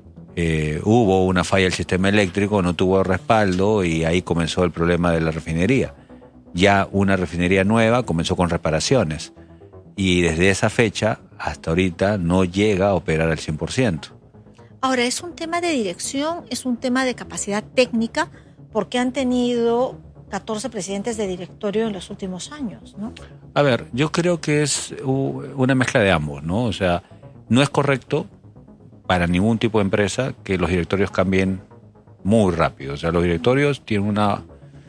Speaker 14: eh, hubo una falla del sistema eléctrico, no tuvo respaldo y ahí comenzó el problema de la refinería. Ya una refinería nueva comenzó con reparaciones y desde esa fecha hasta ahorita no llega a operar al cien por ciento.
Speaker 1: Ahora, ¿es un tema de dirección, es un tema de capacidad técnica? Porque han tenido catorce presidentes de directorio en los últimos años, ¿no?
Speaker 14: A ver, yo creo que es una mezcla de ambos, ¿no? O sea, no es correcto para ningún tipo de empresa que los directorios cambien muy rápido. O sea, los directorios tienen una,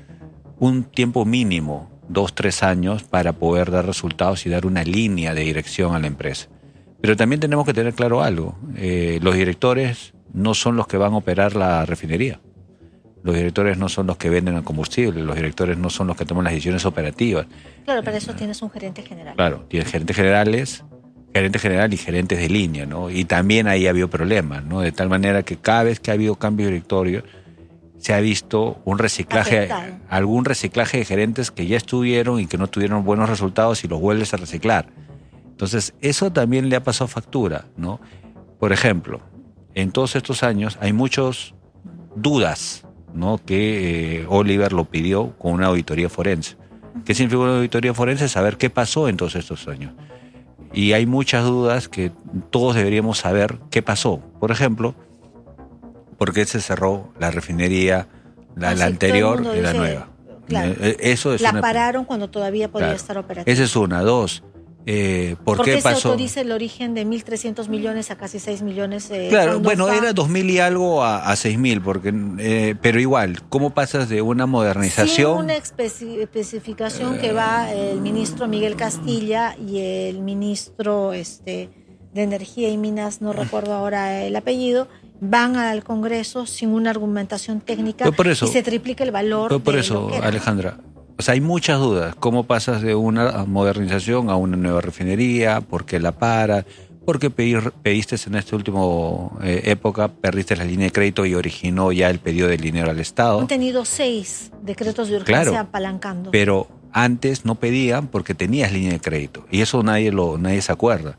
Speaker 14: un tiempo mínimo, dos, tres años, para poder dar resultados y dar una línea de dirección a la empresa. Pero también tenemos que tener claro algo. Eh, los directores no son los que van a operar la refinería. Los directores no son los que venden el combustible, los directores no son los que toman las decisiones operativas.
Speaker 1: Claro, para eso tienes un gerente general.
Speaker 14: Claro, tienes gerentes generales, gerente general y gerentes de línea, ¿no? Y también ahí ha habido problemas, ¿no? De tal manera que cada vez que ha habido cambio de directorio, se ha visto un reciclaje,
Speaker 1: Afectado.
Speaker 14: algún reciclaje de gerentes que ya estuvieron y que no tuvieron buenos resultados y los vuelves a reciclar. Entonces, eso también le ha pasado factura, ¿no? Por ejemplo, en todos estos años hay muchas dudas, ¿no? Que eh, Oliver lo pidió con una auditoría forense. ¿Qué significa una auditoría forense? Saber qué pasó en todos estos años. Y hay muchas dudas que todos deberíamos saber qué pasó. Por ejemplo, ¿por qué se cerró la refinería, la,
Speaker 1: Así
Speaker 14: la anterior
Speaker 1: todo
Speaker 14: y
Speaker 1: el
Speaker 14: la
Speaker 1: mundo
Speaker 14: nueva?
Speaker 1: dice, claro.
Speaker 14: Eh, Eso es
Speaker 1: La
Speaker 14: una...
Speaker 1: pararon cuando todavía podía
Speaker 14: Claro.
Speaker 1: estar operativa.
Speaker 14: Esa es una. Dos, eh, ¿por,
Speaker 1: ¿Por
Speaker 14: qué
Speaker 1: qué se
Speaker 14: pasó?
Speaker 1: autoriza el origen de mil trescientos millones a casi seis millones? Eh,
Speaker 14: Claro,
Speaker 1: cuando
Speaker 14: bueno,
Speaker 1: está
Speaker 14: era dos mil y algo a, a seis mil, porque, eh, pero igual, ¿cómo pasas de una
Speaker 1: sin
Speaker 14: modernización?
Speaker 1: una especi- especificación que va el ministro Miguel Castilla y el ministro este, de Energía y Minas, no recuerdo ahora el apellido, van al Congreso sin una argumentación técnica
Speaker 14: Pero por eso-
Speaker 1: y se triplica el valor.
Speaker 14: Pero por
Speaker 1: de
Speaker 14: eso,
Speaker 1: lo que era.
Speaker 14: Alejandra, o sea, hay muchas dudas. ¿Cómo pasas de una modernización a una nueva refinería? ¿Por qué la paras? ¿Por qué pedir- pediste en esta última eh, época, perdiste la línea de crédito y originó ya el pedido de dinero al Estado?
Speaker 1: Han tenido seis decretos de urgencia
Speaker 14: Claro,
Speaker 1: apalancando.
Speaker 14: Pero antes no pedían porque tenías línea de crédito. Y eso nadie, lo, nadie se acuerda.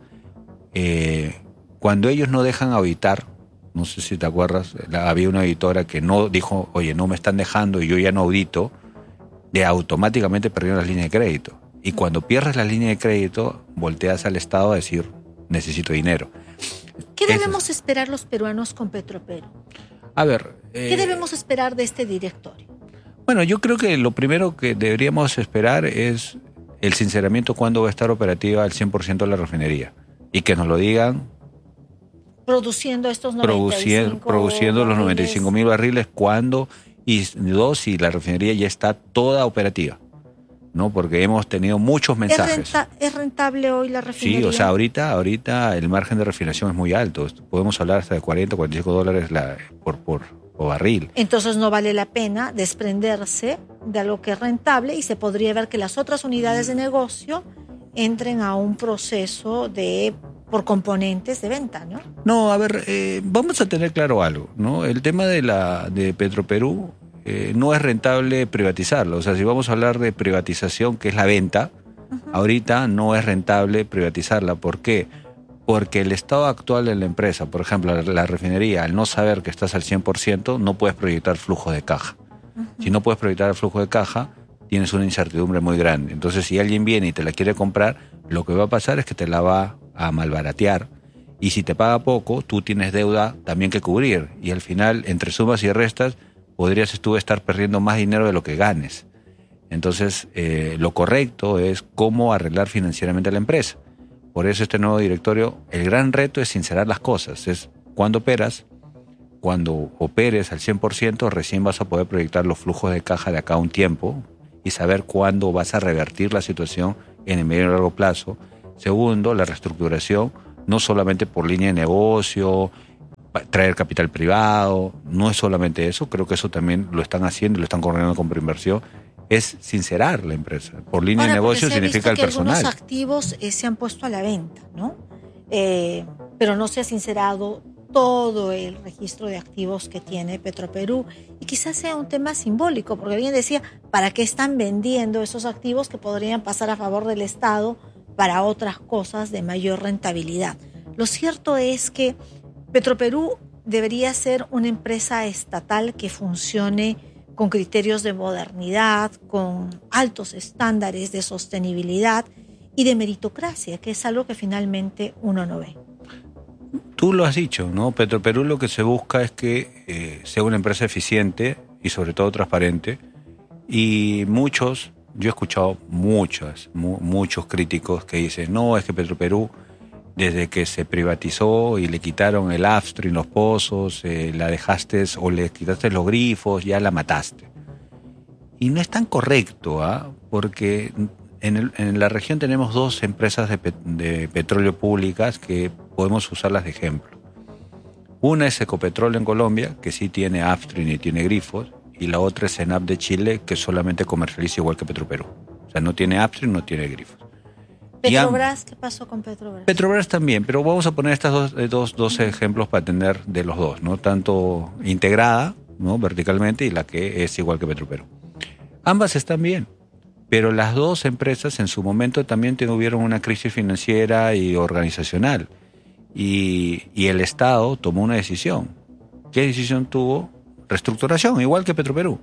Speaker 14: Eh, cuando ellos no dejan auditar, no sé si te acuerdas, la- había una auditora que no dijo, oye, no me están dejando y yo ya no audito, de automáticamente perdieron las líneas de crédito. Y cuando pierdes la línea de crédito, volteas al Estado a decir, necesito dinero.
Speaker 1: ¿Qué
Speaker 14: Eso
Speaker 1: debemos esperar los peruanos con Petropero?
Speaker 14: A ver...
Speaker 1: ¿Qué
Speaker 14: eh,
Speaker 1: debemos esperar de este directorio?
Speaker 14: Bueno, yo creo que lo primero que deberíamos esperar es el sinceramiento cuándo va a estar operativa al cien por ciento la refinería. Y que nos lo digan
Speaker 1: Produciendo estos noventa y
Speaker 14: produciendo,
Speaker 1: cinco
Speaker 14: produciendo los
Speaker 1: barriles.
Speaker 14: noventa y cinco mil barriles cuando, y dos, si la refinería ya está toda operativa, ¿no? Porque hemos tenido muchos
Speaker 1: ¿Es,
Speaker 14: mensajes.
Speaker 1: renta- ¿Es rentable hoy la refinería?
Speaker 14: Sí, o sea, ahorita, ahorita el margen de refinación es muy alto. Podemos hablar hasta de cuarenta, cuarenta y cinco dólares la, por, por, por barril.
Speaker 1: Entonces no vale la pena desprenderse de algo que es rentable y se podría ver que las otras unidades de negocio entren a un proceso de por componentes de venta, ¿no?
Speaker 14: No, a ver, eh, vamos a tener claro algo, ¿no? El tema de la de Petroperú eh, no es rentable privatizarlo. O sea, si vamos a hablar de privatización, que es la venta, uh-huh. ahorita no es rentable privatizarla. ¿Por qué? Porque el estado actual de la empresa, por ejemplo, la, la refinería, al no saber que estás al cien por ciento, no puedes proyectar flujos de caja. Uh-huh. Si no puedes proyectar el flujo de caja, tienes una incertidumbre muy grande. Entonces, si alguien viene y te la quiere comprar, lo que va a pasar es que te la va a malbaratear, y si te paga poco, tú tienes deuda también que cubrir, y al final, entre sumas y restas, podrías tú estar perdiendo más dinero de lo que ganes. Entonces, eh, lo correcto es cómo arreglar financieramente a la empresa. Por eso este nuevo directorio, el gran reto es sincerar las cosas, es cuando operas, cuando operes al cien por ciento, recién vas a poder proyectar los flujos de caja de acá a un tiempo y saber cuándo vas a revertir la situación en el medio y largo plazo. Segundo, la reestructuración, no solamente por línea de negocio, traer capital privado, no es solamente eso, creo que eso también lo están haciendo, lo están coordinando con Proinversión, es sincerar la empresa. Por línea
Speaker 1: Ahora,
Speaker 14: de negocio significa el
Speaker 1: que
Speaker 14: personal.
Speaker 1: Algunos activos eh, se han puesto a la venta, ¿no? Eh, pero no se ha sincerado todo el registro de activos que tiene Petroperú, y quizás sea un tema simbólico, porque alguien decía, ¿para qué están vendiendo esos activos que podrían pasar a favor del Estado para otras cosas de mayor rentabilidad? Lo cierto es que Petroperú debería ser una empresa estatal que funcione con criterios de modernidad, con altos estándares de sostenibilidad y de meritocracia, que es algo que finalmente uno no ve.
Speaker 14: Tú lo has dicho, ¿no? Petroperú lo que se busca es que eh, sea una empresa eficiente y sobre todo transparente, y muchos, yo he escuchado muchas, mu- muchos críticos que dicen, no, es que Petroperú, desde que se privatizó y le quitaron el upstream, los pozos, eh, la dejaste o le quitaste los grifos, ya la mataste. Y no es tan correcto, ¿ah? ¿eh? Porque en, el, en la región tenemos dos empresas de, pet, de petróleo públicas que podemos usarlas de ejemplo. Una es Ecopetrol en Colombia, que sí tiene upstream y tiene grifos, y la otra es ENAP de Chile, que solamente comercializa igual que Petroperú. O sea, no tiene upstream, no tiene grifos.
Speaker 1: Petrobras, ¿qué pasó con Petrobras?
Speaker 14: Petrobras también, pero vamos a poner estos dos, dos, dos ejemplos para entender de los dos, ¿no? Tanto integrada, ¿no? Verticalmente, y la que es igual que Petroperú. Ambas están bien, pero las dos empresas en su momento también tuvieron una crisis financiera y organizacional, y, y el Estado tomó una decisión. ¿Qué decisión tuvo? Reestructuración, igual que Petroperú.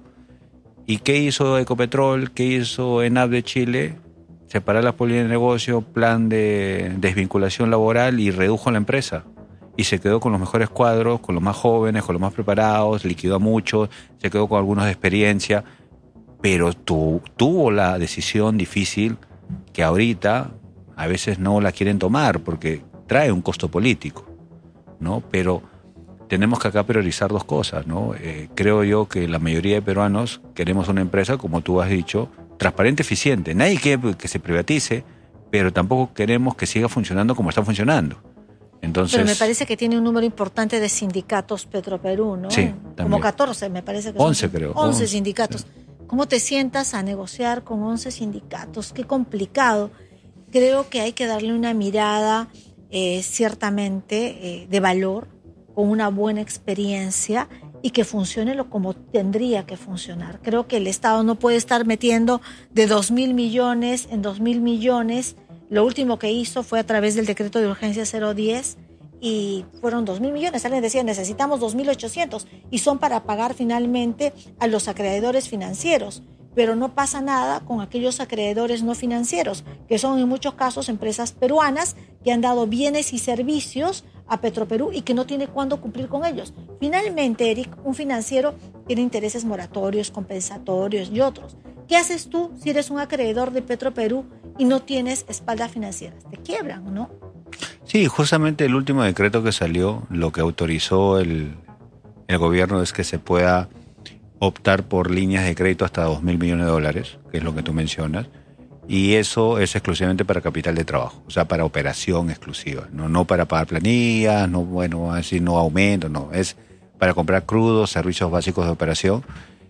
Speaker 14: ¿Y qué hizo Ecopetrol? ¿Qué hizo ENAP de Chile? Separar las políticas de negocio, plan de desvinculación laboral, y redujo la empresa. Y se quedó con los mejores cuadros, con los más jóvenes, con los más preparados, liquidó a muchos, se quedó con algunos de experiencia, pero tu, tuvo la decisión difícil que ahorita a veces no la quieren tomar porque trae un costo político, ¿no? Pero tenemos que acá priorizar dos cosas, ¿no? Eh, creo yo que la mayoría de peruanos queremos una empresa, como tú has dicho, transparente, eficiente. Nadie quiere que se privatice, pero tampoco queremos que siga funcionando como está funcionando. Entonces,
Speaker 1: pero me parece que tiene un número importante de sindicatos Petroperú, ¿no?
Speaker 14: Sí,
Speaker 1: como
Speaker 14: también.
Speaker 1: catorce, me parece que
Speaker 14: once,
Speaker 1: son.
Speaker 14: creo.
Speaker 1: once
Speaker 14: once
Speaker 1: sindicatos. Sí. ¿Cómo te sientas a negociar con once sindicatos? Qué complicado. Creo que hay que darle una mirada eh, ciertamente eh, de valor, con una buena experiencia, y que funcione lo como tendría que funcionar. Creo que el Estado no puede estar metiendo de dos mil millones en dos mil millones. Lo último que hizo fue a través del decreto de urgencia cero diez, y fueron dos mil millones. Alguien decía, necesitamos dos mil ochocientos, y son para pagar finalmente a los acreedores financieros. Pero no pasa nada con aquellos acreedores no financieros, que son en muchos casos empresas peruanas que han dado bienes y servicios a Petroperú y que no tiene cuándo cumplir con ellos. Finalmente, Eric, un financiero tiene intereses moratorios, compensatorios y otros. ¿Qué haces tú si eres un acreedor de Petroperú y no tienes espaldas financieras? Te quiebran, ¿no?
Speaker 14: Sí, justamente el último decreto que salió, lo que autorizó el, el gobierno es que se pueda optar por líneas de crédito hasta dos mil millones de dólares, que es lo que tú mencionas, y eso es exclusivamente para capital de trabajo, o sea, para operación exclusiva, no, no para pagar planillas, no, bueno, así no aumento, no, es para comprar crudos, servicios básicos de operación,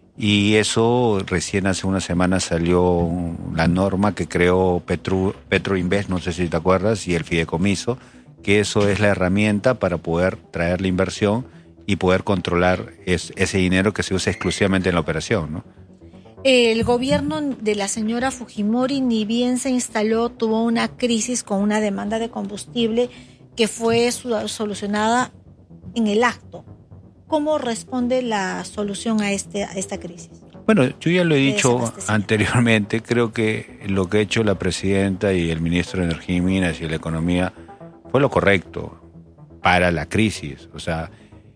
Speaker 14: y eso recién hace una semana salió la norma que creó Petro, Petroinvest, no sé si te acuerdas, y el fideicomiso, que eso es la herramienta para poder traer la inversión y poder controlar es, ese dinero que se usa exclusivamente en la operación, ¿no?
Speaker 1: El gobierno de la señora Fujimori, ni bien se instaló, tuvo una crisis con una demanda de combustible que fue solucionada en el acto. ¿Cómo responde la solución a, este, a esta crisis?
Speaker 14: Bueno, yo ya lo he dicho anteriormente, creo que lo que ha hecho la presidenta y el ministro de Energía y Minas y la Economía fue lo correcto para la crisis. O sea,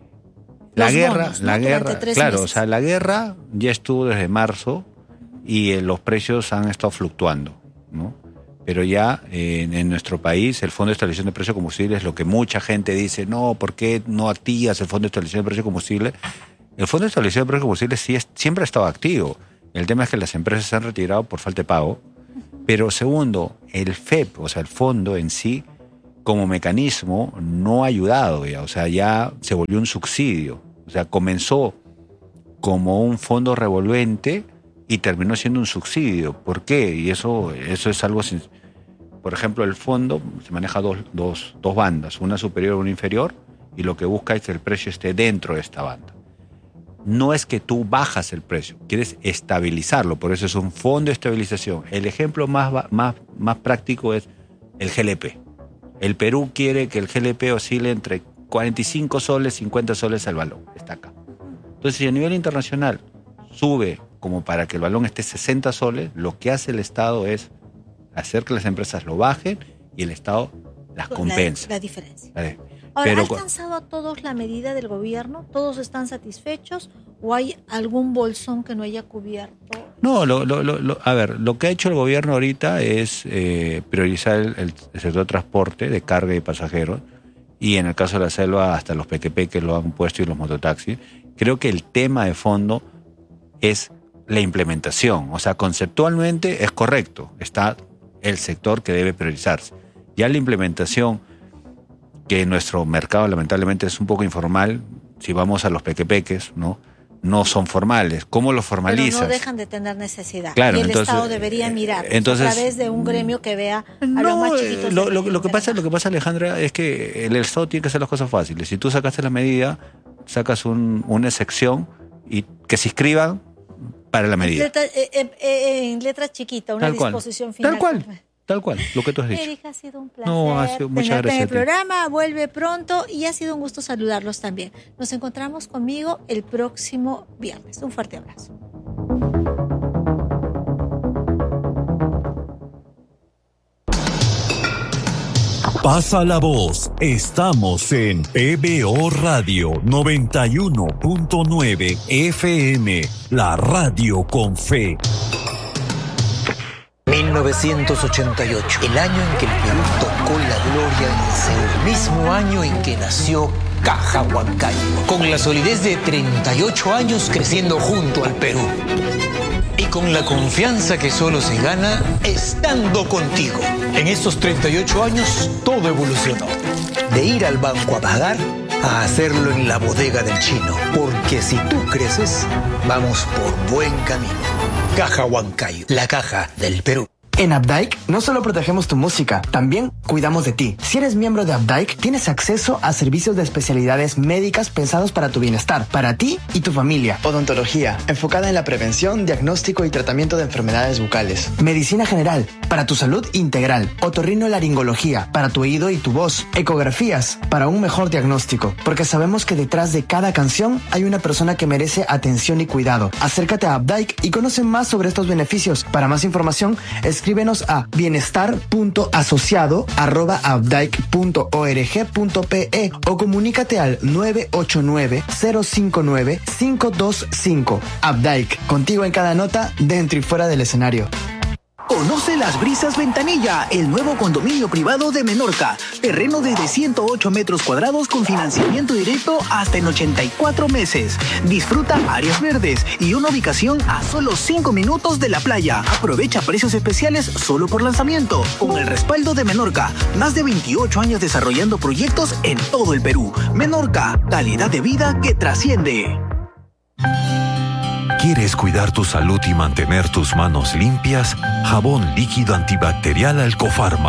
Speaker 14: la
Speaker 1: Los
Speaker 14: guerra,
Speaker 1: bonos, ¿no?
Speaker 14: la
Speaker 1: Durante
Speaker 14: guerra,
Speaker 1: tres
Speaker 14: claro,
Speaker 1: meses.
Speaker 14: o sea, la guerra ya estuvo desde marzo y eh, los precios han estado fluctuando, ¿no? Pero ya eh, en, en nuestro país el Fondo de Estabilización de Precios de Combustible es lo que mucha gente dice, no, ¿por qué no activas el Fondo de Estabilización de Precios de Combustible? El Fondo de Estabilización de Precios de Combustible sí es, siempre ha estado activo. El tema es que las empresas se han retirado por falta de pago. Pero segundo, el F E P, o sea, el fondo en sí, como mecanismo, no ha ayudado ya. O sea, ya se volvió un subsidio. O sea, comenzó como un fondo revolvente y terminó siendo un subsidio. ¿Por qué? Y eso, eso es algo... Sin... Por ejemplo, el fondo se maneja dos, dos, dos bandas, una superior y una inferior, y lo que busca es que el precio esté dentro de esta banda. No es que tú bajas el precio, quieres estabilizarlo, por eso es un fondo de estabilización. El ejemplo más, más, más práctico es el G L P. El Perú quiere que el G L P oscile entre cuarenta y cinco soles, cincuenta soles al balón. Está acá. Entonces, si a nivel internacional sube como para que el balón esté sesenta soles, lo que hace el Estado es hacer que las empresas lo bajen y el Estado las compensa.
Speaker 1: La, la diferencia.
Speaker 14: ¿Vale?
Speaker 1: Ahora,
Speaker 14: Pero,
Speaker 1: ¿ha alcanzado a todos la medida del gobierno? ¿Todos están satisfechos? ¿O hay algún bolsón que no haya cubierto?
Speaker 14: No, lo, lo, lo, a ver, lo que ha hecho el gobierno ahorita es eh, priorizar el, el sector de transporte de carga y pasajeros, y en el caso de la selva hasta los pequepeques lo han puesto y los mototaxis. Creo que el tema de fondo es la implementación. O sea, conceptualmente es correcto, está el sector que debe priorizarse. Ya la implementación, que nuestro mercado lamentablemente es un poco informal, si vamos a los pequepeques, ¿no? No son formales. ¿Cómo lo formalizas?
Speaker 1: Pero no dejan de tener necesidad.
Speaker 14: Claro,
Speaker 1: y el
Speaker 14: entonces,
Speaker 1: Estado debería mirar
Speaker 14: entonces,
Speaker 1: a través de un gremio que vea a
Speaker 14: no,
Speaker 1: los más chiquitos.
Speaker 14: Lo, lo, lo, que pasa, lo que pasa, Alejandra, es que el Estado tiene que hacer las cosas fáciles. Si tú sacaste la medida, sacas un, una sección y que se inscriban para la medida.
Speaker 1: Letra, eh, eh, en letra chiquita, una
Speaker 14: Tal
Speaker 1: disposición
Speaker 14: cual.
Speaker 1: final.
Speaker 14: Tal cual. Tal cual, lo que tú has dicho.
Speaker 1: Erika, ha sido un placer.
Speaker 14: No, ha sido, muchas gracias.
Speaker 1: En el programa vuelve pronto y ha sido un gusto saludarlos también. Nos encontramos conmigo el próximo viernes. Un fuerte abrazo.
Speaker 15: Pasa la voz. Estamos en P B O Radio noventa y uno punto nueve F M, la radio con fe.
Speaker 13: mil novecientos ochenta y ocho, el año en que el Perú tocó la gloria en Seúl, mismo año en que nació Caja Huancayo, con la solidez de treinta y ocho años creciendo junto al Perú. Y con la confianza que solo se gana estando contigo. En estos treinta y ocho años todo evolucionó. De ir al banco a pagar a hacerlo en la bodega del chino. Porque si tú creces, vamos por buen camino. Caja Huancayo, la caja del Perú.
Speaker 16: En Updike no solo protegemos tu música, también cuidamos de ti. Si eres miembro de Updike, tienes acceso a servicios de especialidades médicas pensados para tu bienestar, para ti y tu familia. Odontología, enfocada en la prevención, diagnóstico y tratamiento de enfermedades bucales. Medicina general, para tu salud integral. Otorrinolaringología, para tu oído y tu voz. Ecografías, para un mejor diagnóstico. Porque sabemos que detrás de cada canción hay una persona que merece atención y cuidado. Acércate a Updike y conoce más sobre estos beneficios. Para más información, escríbenos a bienestar punto asociado arroba updike punto org punto pe o comunícate al nueve ocho nueve, cero cinco nueve, cinco dos cinco. Updike, contigo en cada nota, dentro y fuera del escenario.
Speaker 17: Conoce Las Brisas Ventanilla, el nuevo condominio privado de Menorca. Terreno desde ciento ocho metros cuadrados con financiamiento directo hasta en ochenta y cuatro meses. Disfruta áreas verdes y una ubicación a solo cinco minutos de la playa. Aprovecha precios especiales solo por lanzamiento. Con el respaldo de Menorca, más de veintiocho años desarrollando proyectos en todo el Perú. Menorca, calidad de vida que trasciende.
Speaker 15: ¿Quieres cuidar tu salud y mantener tus manos limpias? Jabón líquido antibacterial Alcofarma.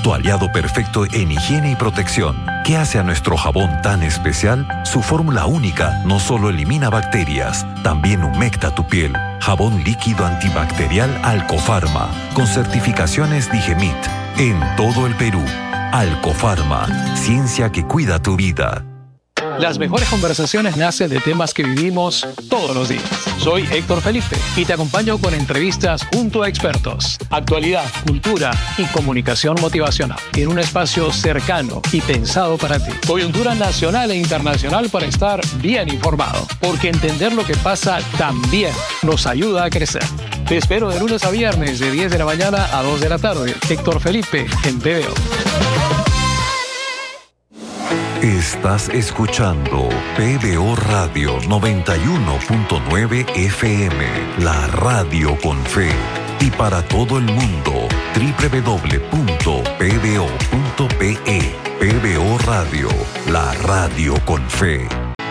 Speaker 15: tu aliado perfecto en higiene y protección. ¿Qué hace a nuestro jabón tan especial? Su fórmula única no solo elimina bacterias, también humecta tu piel. Jabón líquido antibacterial Alcofarma, con certificaciones Digemit, en todo el Perú. Alcofarma, ciencia que cuida tu vida.
Speaker 18: Las mejores conversaciones nacen de temas que vivimos todos los días. Soy Héctor Felipe y te acompaño con entrevistas junto a expertos, actualidad, cultura y comunicación motivacional en un espacio cercano y pensado para ti. Coyuntura nacional e internacional para estar bien informado, porque entender lo que pasa también nos ayuda a crecer. Te espero de lunes a viernes de diez de la mañana a dos de la tarde. Héctor Felipe en P B O.
Speaker 15: Estás escuchando P B O Radio noventa y uno punto nueve F M, la radio con fe. Y para todo el mundo, doble u doble u doble u punto p b o punto p e. P B O Radio, la radio con fe.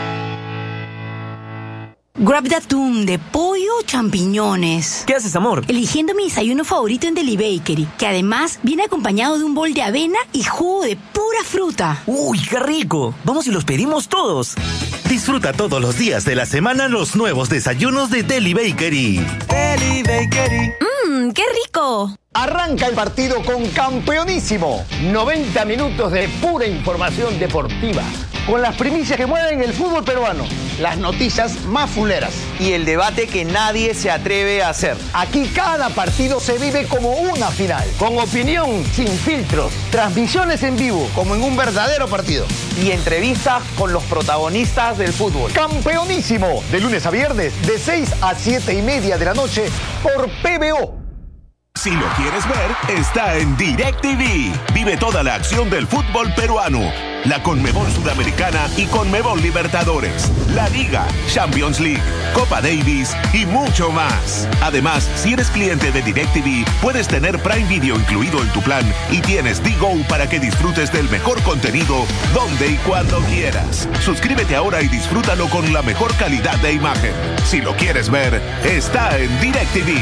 Speaker 19: Grab de atún, de pollo o champiñones.
Speaker 20: ¿Qué haces, amor?
Speaker 19: Eligiendo mi desayuno favorito en Deli Bakery, que además viene acompañado de un bol de avena y jugo de pura fruta.
Speaker 20: ¡Uy, qué rico! Vamos y los pedimos todos.
Speaker 21: Disfruta todos los días de la semana los nuevos desayunos de Deli Bakery.
Speaker 20: Deli Bakery.
Speaker 19: ¡Mmm, qué rico!
Speaker 22: Arranca el partido con Campeonísimo. noventa minutos de pura información deportiva, con las primicias que mueven el fútbol peruano, las noticias más fuleras
Speaker 23: y el debate que nadie se atreve a hacer.
Speaker 22: Aquí cada partido se vive como una final, con opinión sin filtros, transmisiones en vivo, como en un verdadero partido,
Speaker 23: y entrevistas con los protagonistas del fútbol.
Speaker 22: Campeonísimo, de lunes a viernes, de seis a siete y media de la noche, por P B O.
Speaker 21: Si lo quieres ver, está en DirecTV. Vive toda la acción del fútbol peruano, la Conmebol Sudamericana y Conmebol Libertadores, la Liga, Champions League, Copa Davis y mucho más. Además, si eres cliente de DirecTV, puedes tener Prime Video incluido en tu plan y tienes D-Go para que disfrutes del mejor contenido donde y cuando quieras. Suscríbete ahora y disfrútalo con la mejor calidad de imagen. Si lo quieres ver, está en DirecTV.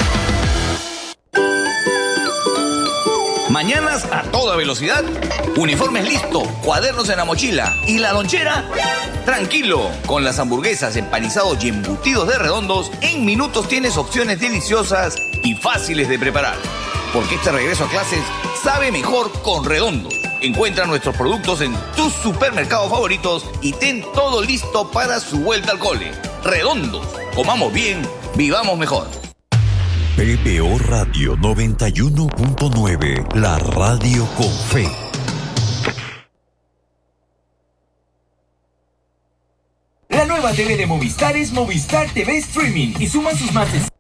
Speaker 24: Mañanas a toda velocidad, uniformes listo, cuadernos en la mochila y la lonchera. Tranquilo, con las hamburguesas, empanizados y embutidos de Redondos, en minutos tienes opciones deliciosas y fáciles de preparar. Porque este regreso a clases sabe mejor con Redondos. Encuentra nuestros productos en tus supermercados favoritos y ten todo listo para su vuelta al cole. Redondos, comamos bien, vivamos mejor.
Speaker 15: P B O Radio noventa y uno punto nueve, la radio con fe.
Speaker 8: La nueva T V de Movistar es Movistar T V Streaming y suman sus más de